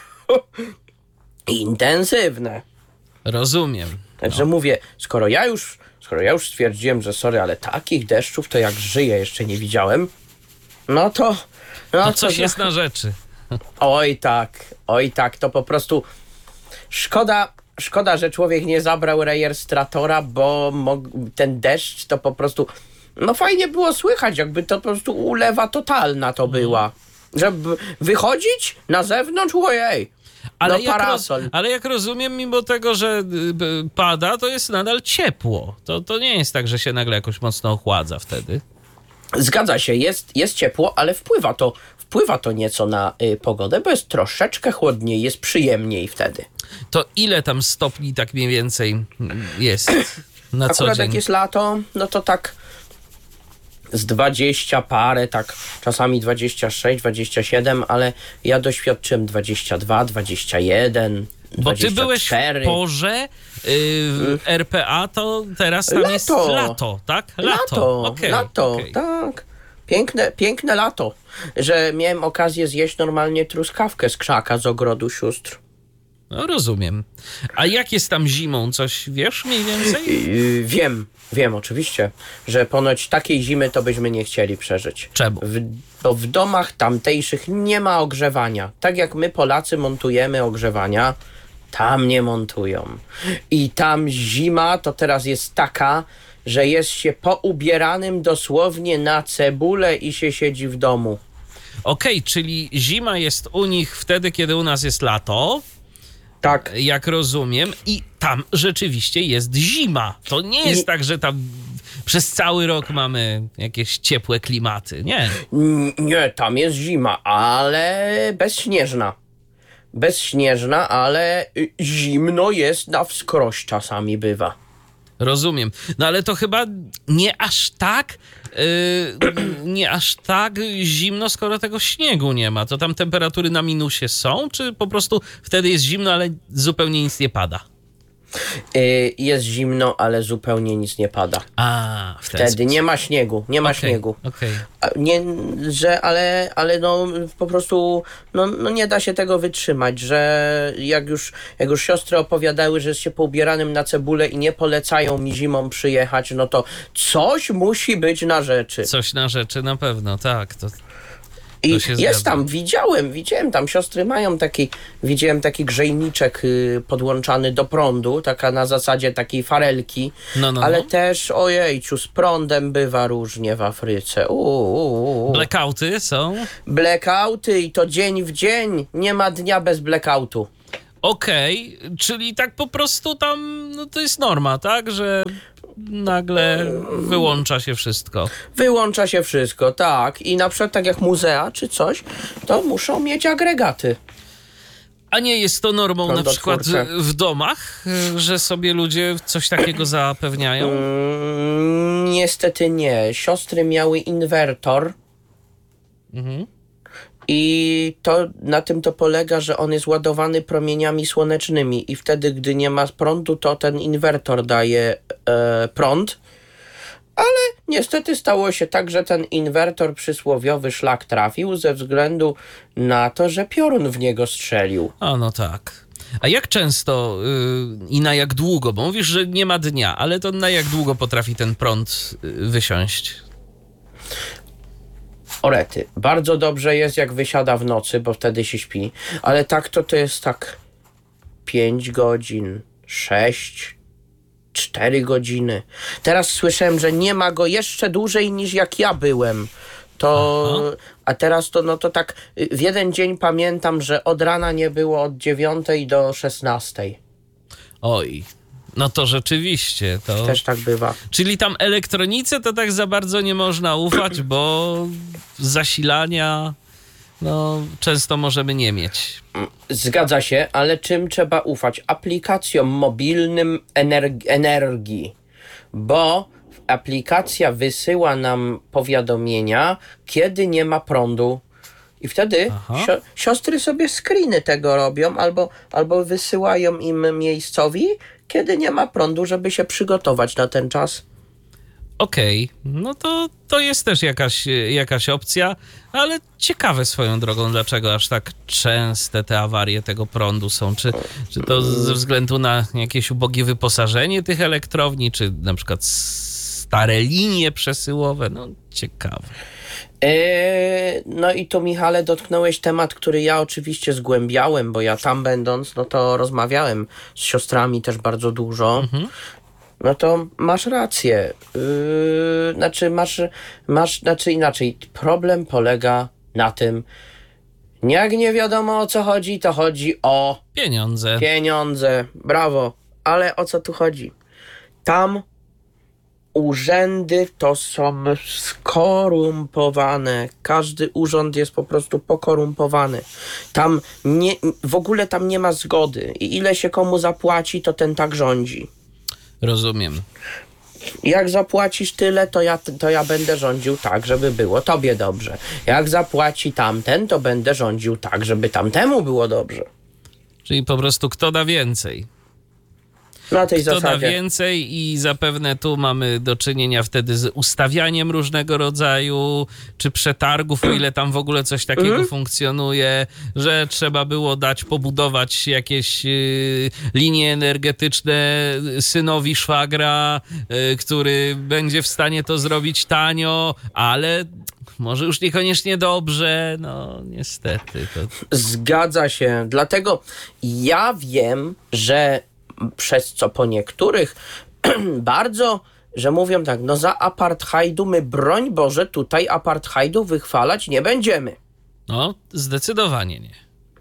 intensywne. Rozumiem. Także no. mówię, skoro ja już, skoro ja już stwierdziłem, że sorry, ale takich deszczów to jak żyję jeszcze nie widziałem, no to... No to coś to, jest na rzeczy. Oj tak, oj tak, to po prostu szkoda, szkoda, że człowiek nie zabrał rejestratora, bo mog- ten deszcz to po prostu, no fajnie było słychać, jakby to po prostu ulewa totalna to była. Żeby wychodzić na zewnątrz, ojej. Ale, no, jak parasol. roz, ale jak rozumiem, mimo tego, że y, pada, to jest nadal ciepło. To, to nie jest tak, że się nagle jakoś mocno ochładza wtedy. Zgadza się, jest, jest ciepło, ale wpływa to, wpływa to nieco na y, pogodę, bo jest troszeczkę chłodniej, jest przyjemniej wtedy. To ile tam stopni tak mniej więcej jest na co Akurat dzień? jak jest lato, no to tak z dwadzieścia parę, tak czasami dwadzieścia sześć, dwadzieścia siedem, ale ja doświadczyłem dwadzieścia dwa, dwadzieścia jeden, Bo dwadzieścia cztery. ty byłeś w porze yy, R P A, to teraz tam lato. jest lato, tak? Lato, Lato, okay, lato okay. tak. Piękne, piękne lato, że miałem okazję zjeść normalnie truskawkę z krzaka z ogrodu sióstr. No rozumiem. A jak jest tam zimą? Coś wiesz mniej więcej? Yy, wiem, wiem oczywiście, że ponoć takiej zimy to byśmy nie chcieli przeżyć. Czemu? W, bo w domach tamtejszych nie ma ogrzewania. Tak jak my Polacy montujemy ogrzewania, tam nie montują. I tam zima to teraz jest taka, że jest się poubieranym dosłownie na cebulę i się siedzi w domu. Okej, okay, czyli zima jest u nich wtedy, kiedy u nas jest lato. Tak. Jak rozumiem. I tam rzeczywiście jest zima. To nie jest I... tak, że tam przez cały rok mamy jakieś ciepłe klimaty. Nie. Nie, tam jest zima, ale bezśnieżna. Bezśnieżna, ale zimno jest na wskroś czasami bywa. Rozumiem. No ale to chyba nie aż tak yy, nie aż tak zimno, skoro tego śniegu nie ma. To tam temperatury na minusie są, czy po prostu wtedy jest zimno, ale zupełnie nic nie pada? Y, jest zimno, ale zupełnie nic nie pada. A, w ten Wtedy sposób. nie ma śniegu, nie ma Okej, śniegu. okej. A Nie, że, ale, ale no po prostu no, no nie da się tego wytrzymać, że jak już, jak już siostry opowiadały, że jest się poubieranym na cebulę i nie polecają mi zimą przyjechać, no to coś musi być na rzeczy. Coś na rzeczy na pewno, tak. To, I się jest zgadza. tam, widziałem, widziałem tam, siostry mają taki, widziałem taki grzejniczek y, podłączany do prądu, taka na zasadzie takiej farelki, no, no, ale no. też, ojejciu, z prądem bywa różnie w Afryce. Uuu. Blackouty są? Blackouty i to dzień w dzień, nie ma dnia bez blackoutu. Okej, czyli tak po prostu tam, no to jest norma, tak? Że nagle wyłącza się wszystko. Wyłącza się wszystko, tak. I na przykład tak jak muzea czy coś, to muszą mieć agregaty. A nie jest to normą na przykład Prądotwórcze. w domach, że sobie ludzie coś takiego zapewniają? Mm, niestety nie. Siostry miały inwertor. Mhm. I to na tym to polega, że on jest ładowany promieniami słonecznymi i wtedy, gdy nie ma prądu, to ten inwertor daje e, prąd. Ale niestety stało się tak, że ten inwertor przysłowiowy szlak trafił ze względu na to, że piorun w niego strzelił. A no tak. A jak często yy, i na jak długo? Bo mówisz, że nie ma dnia, ale to na jak długo potrafi ten prąd yy, wysiąść? Orety. Bardzo dobrze jest, jak wysiada w nocy, bo wtedy się śpi. Ale tak to to jest tak pięć godzin, sześć, cztery godziny. Teraz słyszałem, że nie ma go jeszcze dłużej niż jak ja byłem. To, Aha. a teraz to no to tak y, w jeden dzień pamiętam, że od rana nie było od dziewiątej do szesnastej. Oj, no to rzeczywiście. To... Też tak bywa. Czyli tam elektronice to tak za bardzo nie można ufać, bo zasilania no, często możemy nie mieć. Zgadza się, ale czym trzeba ufać? Aplikacjom mobilnym energ- energii, bo aplikacja wysyła nam powiadomienia, kiedy nie ma prądu. I wtedy Aha. sio- siostry sobie screeny tego robią, albo, albo wysyłają im miejscowi, kiedy nie ma prądu, żeby się przygotować na ten czas. Okej, no to, to jest też jakaś, jakaś opcja, ale ciekawe swoją drogą, dlaczego aż tak częste te awarie tego prądu są. Czy, czy to ze względu na jakieś ubogie wyposażenie tych elektrowni, czy na przykład stare linie przesyłowe? No ciekawe. Eee, no i tu, Michale, dotknąłeś temat, który ja oczywiście zgłębiałem, bo ja tam będąc, no to rozmawiałem z siostrami też bardzo dużo. Mhm. No to masz rację. Yy, znaczy, masz, masz, znaczy inaczej. Problem polega na tym, jak nie wiadomo o co chodzi, to chodzi o Pieniądze. pieniądze. Brawo. Ale o co tu chodzi? Tam urzędy to są skorumpowane. Każdy urząd jest po prostu pokorumpowany. Tam nie, w ogóle tam nie ma zgody. I ile się komu zapłaci, to ten tak rządzi. Rozumiem. Jak zapłacisz tyle, to ja, to ja będę rządził tak, żeby było tobie dobrze. Jak zapłaci tamten, to będę rządził tak, żeby tamtemu było dobrze. Czyli po prostu kto da więcej. Na tej Kto da zasadzie. więcej i zapewne tu mamy do czynienia wtedy z ustawianiem różnego rodzaju, czy przetargów, o ile tam w ogóle coś takiego Mhm. funkcjonuje, że trzeba było dać, pobudować jakieś y, linie energetyczne synowi szwagra, y, który będzie w stanie to zrobić tanio, ale może już niekoniecznie dobrze, no niestety. To... Zgadza się. Dlatego ja wiem, że przez co po niektórych bardzo, że mówią tak, no za apartheidu my, broń Boże, tutaj apartheidu wychwalać nie będziemy. No, zdecydowanie nie.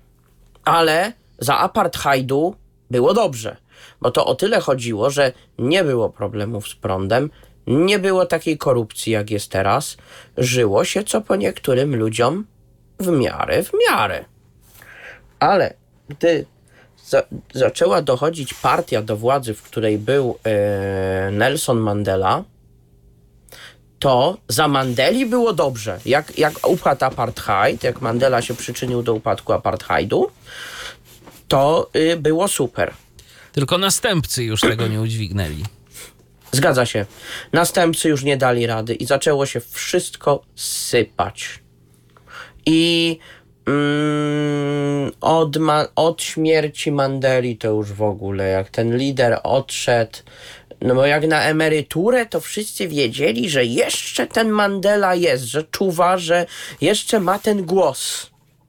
Ale za apartheidu było dobrze, bo to o tyle chodziło, że nie było problemów z prądem, nie było takiej korupcji, jak jest teraz, żyło się co po niektórym ludziom w miarę, w miarę. Ale gdy za, zaczęła dochodzić partia do władzy, w której był e, Nelson Mandela, to za Mandeli było dobrze. Jak, jak upadł apartheid, jak Mandela się przyczynił do upadku apartheidu, to y, było super. Tylko następcy już tego nie udźwignęli. Zgadza się. Następcy już nie dali rady i zaczęło się wszystko sypać. I mm, od, ma- od śmierci Mandeli to już w ogóle, jak ten lider odszedł, no bo jak na emeryturę, to wszyscy wiedzieli, że jeszcze ten Mandela jest, że czuwa, że jeszcze ma ten głos.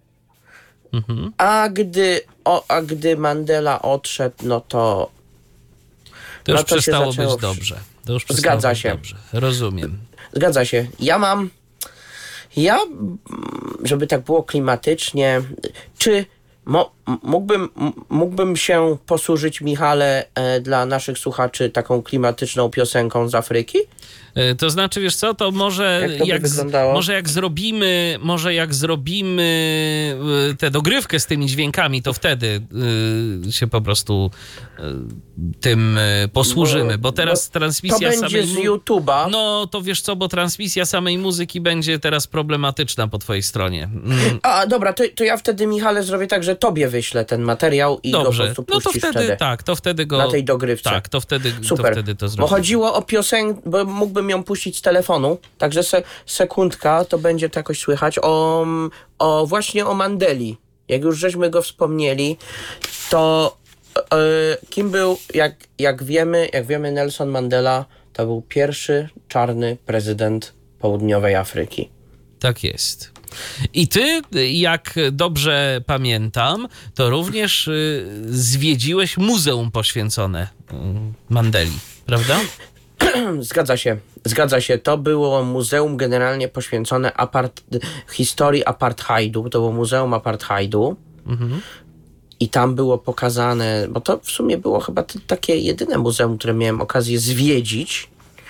Mhm. A gdy, o, a gdy Mandela odszedł, no to To już no to przestało się zaczęło być dobrze. To już przestało Zgadza być się. dobrze. Rozumiem. Zgadza się. Ja mam... Ja, żeby tak było klimatycznie, czy mo, mógłbym, mógłbym się posłużyć, Michale, e, dla naszych słuchaczy taką klimatyczną piosenką z Afryki? To znaczy, wiesz co, to może Jak to by jak, wyglądało? może jak zrobimy, może jak zrobimy tę dogrywkę z tymi dźwiękami, to wtedy y, się po prostu y, tym y, posłużymy, bo teraz bo transmisja to będzie samej... z YouTube'a. No, to wiesz co, bo transmisja samej muzyki będzie teraz problematyczna po twojej stronie. Mm. A, dobra, to, to ja wtedy, Michale, zrobię tak, że tobie wyślę ten materiał i Dobrze, go po prostu no to puścisz wtedy, wtedy. tak, to wtedy go... Na tej dogrywce. Tak, to wtedy Super, to, wtedy to bo zrobimy. chodziło o piosenkę, bo mógłbym ją puścić z telefonu, także se, sekundka, to będzie to jakoś słychać, o, o właśnie o Mandeli. Jak już żeśmy go wspomnieli, to e, kim był, jak, jak wiemy, jak wiemy, Nelson Mandela to był pierwszy czarny prezydent Południowej Afryki. Tak jest. I ty, jak dobrze pamiętam, to również y, zwiedziłeś muzeum poświęcone y, Mandeli, prawda? Zgadza się, zgadza się. To było muzeum generalnie poświęcone apart- historii apartheidu. To było muzeum apartheidu. Mhm. I tam było pokazane, bo to w sumie było chyba t- takie jedyne muzeum, które miałem okazję zwiedzić.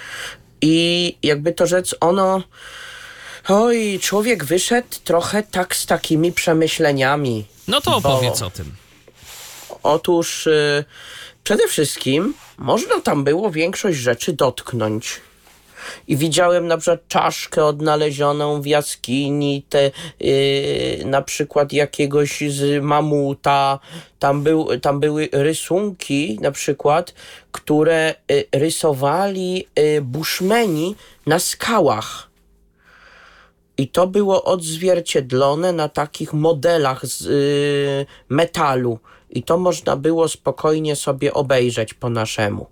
I jakby to rzec, ono... Oj, człowiek wyszedł trochę tak z takimi przemyśleniami. No to opowiedz o tym. Otóż y, przede wszystkim można tam było większość rzeczy dotknąć. I widziałem na przykład czaszkę odnalezioną w jaskini, te, y, na przykład jakiegoś z mamuta. Tam, był, tam były rysunki na przykład, które y, rysowali y, bushmeni na skałach. I to było odzwierciedlone na takich modelach z y, metalu. I to można było spokojnie sobie obejrzeć po naszemu.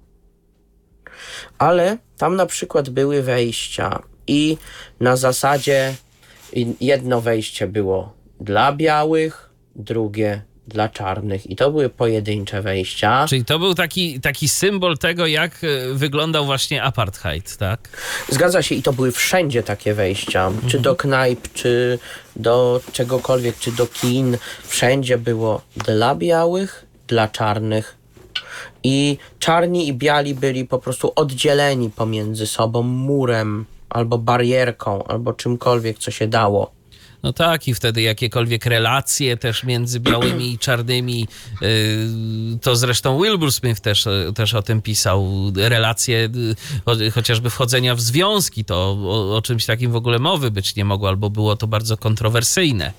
Ale tam na przykład były wejścia i na zasadzie jedno wejście było dla białych, drugie dla czarnych. I to były pojedyncze wejścia. Czyli to był taki, taki symbol tego, jak wyglądał właśnie apartheid, tak? Zgadza się, i to były wszędzie takie wejścia. Mhm. Czy do knajp, czy do czegokolwiek, czy do kin. Wszędzie było dla białych, dla czarnych. I czarni i biali byli po prostu oddzieleni pomiędzy sobą murem, albo barierką, albo czymkolwiek, co się dało. No tak, i wtedy jakiekolwiek relacje też między białymi i czarnymi, yy, to zresztą Wilbur Smith też, też o tym pisał, relacje cho, chociażby wchodzenia w związki, to o, o czymś takim w ogóle mowy być nie mogło, albo było to bardzo kontrowersyjne.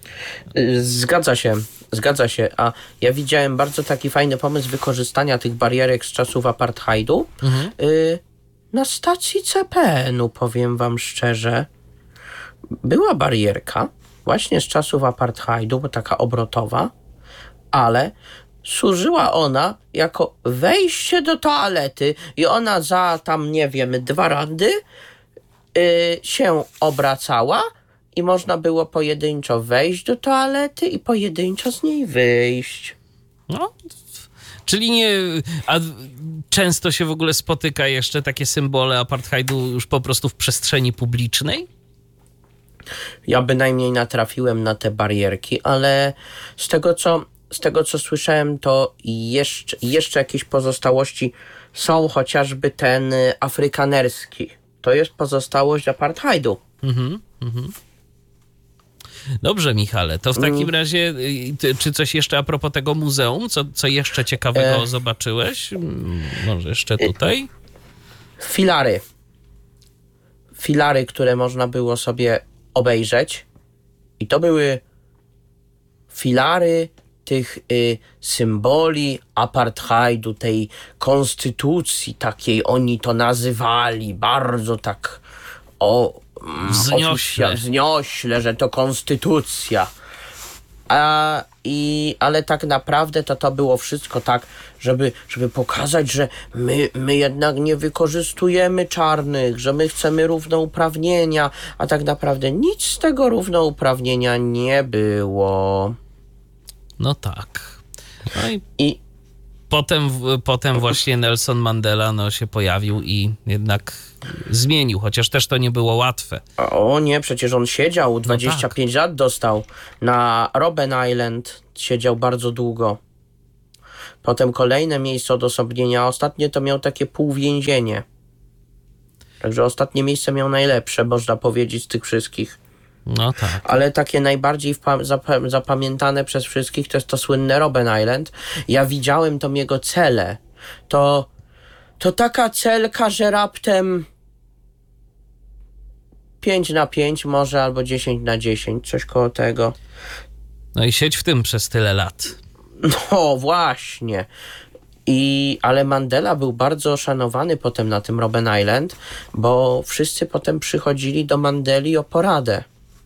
Zgadza się, zgadza się, a ja widziałem bardzo taki fajny pomysł wykorzystania tych barierek z czasów apartheidu mhm. yy, na stacji C P N-u, powiem wam szczerze. Była barierka właśnie z czasów apartheidu, bo taka obrotowa, ale służyła ona jako wejście do toalety i ona za tam, nie wiem, dwa randy yy, się obracała i można było pojedynczo wejść do toalety i pojedynczo z niej wyjść. No, czyli nie... A często się w ogóle spotyka jeszcze takie symbole apartheidu już po prostu w przestrzeni publicznej? Ja bynajmniej natrafiłem na te barierki, ale z tego co, z tego, co słyszałem, to jeszcze, jeszcze jakieś pozostałości są, chociażby ten afrykanerski. To jest pozostałość apartheidu. Mhm, mhm. Dobrze, Michale, to w takim razie czy coś jeszcze a propos tego muzeum? Co, co jeszcze ciekawego e... zobaczyłeś? Może jeszcze tutaj? Filary. Filary, które można było sobie obejrzeć. I to były filary tych y, symboli apartheidu, tej konstytucji takiej, oni to nazywali bardzo tak o mm, Wzniośle. oficja- wzniośle, że to konstytucja. A, i, ale tak naprawdę to to było wszystko tak, żeby, żeby pokazać, że my, my jednak nie wykorzystujemy czarnych, że my chcemy równouprawnienia, a tak naprawdę nic z tego równouprawnienia nie było. No tak. No i I potem, potem właśnie Nelson Mandela no, się pojawił i jednak zmienił, chociaż też to nie było łatwe. o nie, przecież on siedział, dwadzieścia pięć lat dostał na Robben Island, siedział bardzo długo. Potem kolejne miejsce odosobnienia, a ostatnie to miał takie półwięzienie. Także ostatnie miejsce miał najlepsze, można powiedzieć, z tych wszystkich. No tak. Ale takie najbardziej wpa- zapa- zapamiętane przez wszystkich to jest to słynne Robben Island. Ja widziałem tą jego celę. To, to taka celka, że raptem pięć na pięć może, albo dziesięć na dziesięć, coś koło tego. No i siedź w tym przez tyle lat. No właśnie. I, ale Mandela był bardzo szanowany potem na tym Robben Island, bo wszyscy potem przychodzili do Mandeli o poradę.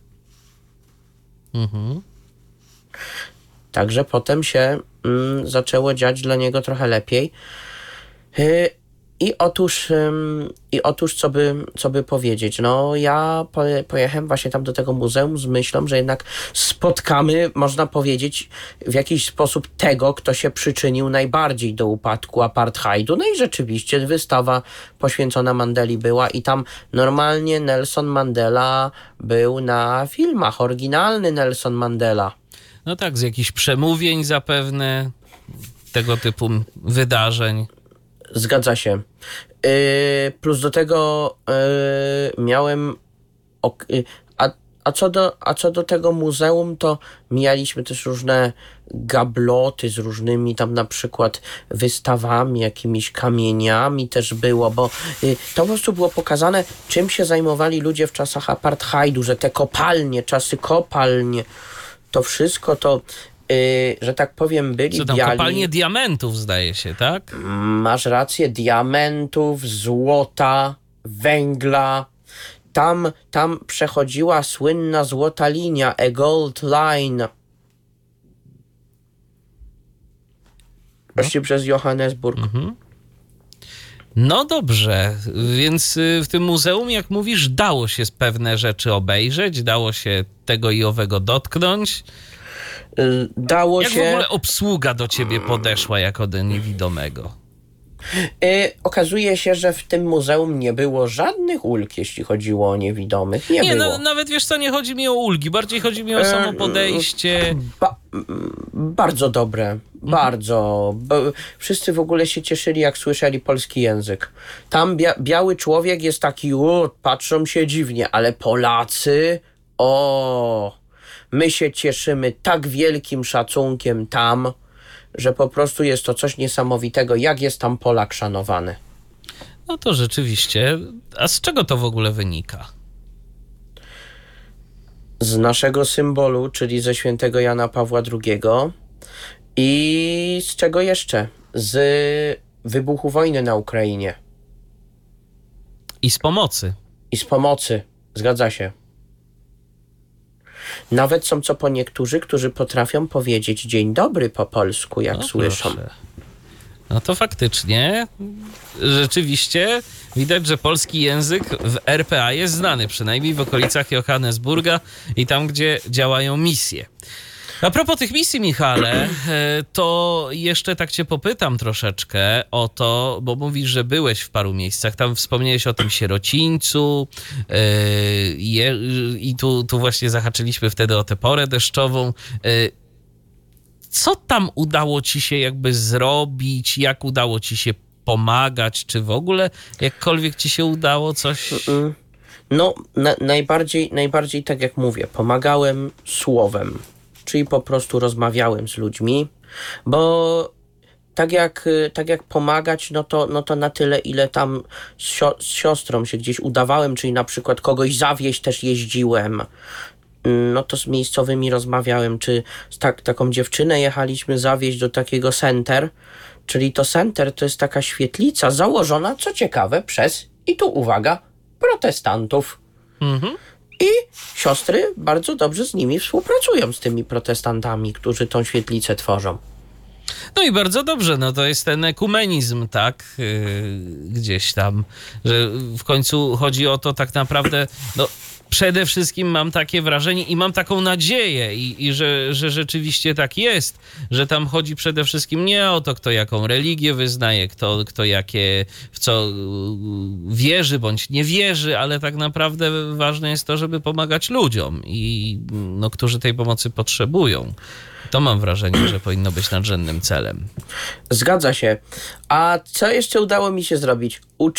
Mhm. Także potem się mm, zaczęło dziać dla niego trochę lepiej. Yy, I otóż, ym, i otóż co by, co by powiedzieć? No ja poje, pojechałem właśnie tam do tego muzeum z myślą, że jednak spotkamy, można powiedzieć, w jakiś sposób tego, kto się przyczynił najbardziej do upadku apartheidu. No i rzeczywiście wystawa poświęcona Mandeli była i tam normalnie Nelson Mandela był na filmach, oryginalny Nelson Mandela. No tak, z jakichś przemówień zapewne, tego typu wydarzeń. Zgadza się. Yy, plus do tego yy, miałem... Ok, yy, a, a, co do, a co do tego muzeum, to mieliśmy też różne gabloty z różnymi tam na przykład wystawami, jakimiś kamieniami też było, bo yy, to po prostu było pokazane, czym się zajmowali ludzie w czasach apartheidu, że te kopalnie, czasy kopalnie, to wszystko to... Yy, że tak powiem, byli Co tam, biali. kopalnie diamentów zdaje się, tak? Masz rację, diamentów, złota, węgla. Tam, tam przechodziła słynna złota linia, a gold line. Właśnie no. przez Johannesburg. Mhm. No dobrze, więc w tym muzeum, jak mówisz, dało się pewne rzeczy obejrzeć, dało się tego i owego dotknąć. Dało Jak się... w ogóle obsługa do ciebie podeszła jako do niewidomego? Yy, okazuje się, że w tym muzeum nie było żadnych ulg, jeśli chodziło o niewidomych. Nie, Nie, było. no, nawet wiesz co, nie chodzi mi o ulgi, bardziej chodzi mi o samo podejście. Ba- bardzo dobre, mhm. bardzo. Bo wszyscy w ogóle się cieszyli, jak słyszeli polski język. Tam bia- biały człowiek jest taki, u, patrzą się dziwnie, ale Polacy, o... My się cieszymy tak wielkim szacunkiem tam, że po prostu jest to coś niesamowitego, jak jest tam Polak szanowany. No to rzeczywiście. A z czego to w ogóle wynika? Z naszego symbolu, czyli ze świętego Jana Pawła drugiego. I z czego jeszcze? Z wybuchu wojny na Ukrainie. I z pomocy. I z pomocy. Zgadza się. Nawet są co po niektórzy, którzy potrafią powiedzieć dzień dobry po polsku, jak No, słyszą. proszę. No to faktycznie, rzeczywiście widać, że polski język w R P A jest znany, przynajmniej w okolicach Johannesburga i tam, gdzie działają misje. A propos tych misji, Michale, to jeszcze tak cię popytam troszeczkę o to, bo mówisz, że byłeś w paru miejscach. Tam wspomniałeś o tym sierocińcu yy, i tu, tu właśnie zahaczyliśmy wtedy o tę porę deszczową. Yy, co tam udało ci się jakby zrobić? Jak udało ci się pomagać? Czy w ogóle jakkolwiek ci się udało coś... No, na, najbardziej, najbardziej tak jak mówię, pomagałem słowem. Czyli po prostu rozmawiałem z ludźmi, bo tak jak, tak jak pomagać, no to, no to na tyle, ile tam z, sio- z siostrą się gdzieś udawałem, czyli na przykład kogoś zawieźć też jeździłem. no to z miejscowymi rozmawiałem, czy z tak, taką dziewczynę jechaliśmy zawieźć do takiego center, czyli to center to jest taka świetlica założona, co ciekawe, przez, i tu uwaga, protestantów. Mhm. I siostry bardzo dobrze z nimi współpracują, z tymi protestantami, którzy tą świetlicę tworzą. No i bardzo dobrze, no to jest ten ekumenizm, tak, yy, gdzieś tam, że w końcu chodzi o to tak naprawdę, no przede wszystkim mam takie wrażenie i mam taką nadzieję i, i że, że rzeczywiście tak jest, że tam chodzi przede wszystkim nie o to, kto jaką religię wyznaje, kto, kto jakie, w co wierzy bądź nie wierzy, ale tak naprawdę ważne jest to, żeby pomagać ludziom i no, którzy tej pomocy potrzebują. To mam wrażenie, że powinno być nadrzędnym celem. Zgadza się. A co jeszcze udało mi się zrobić?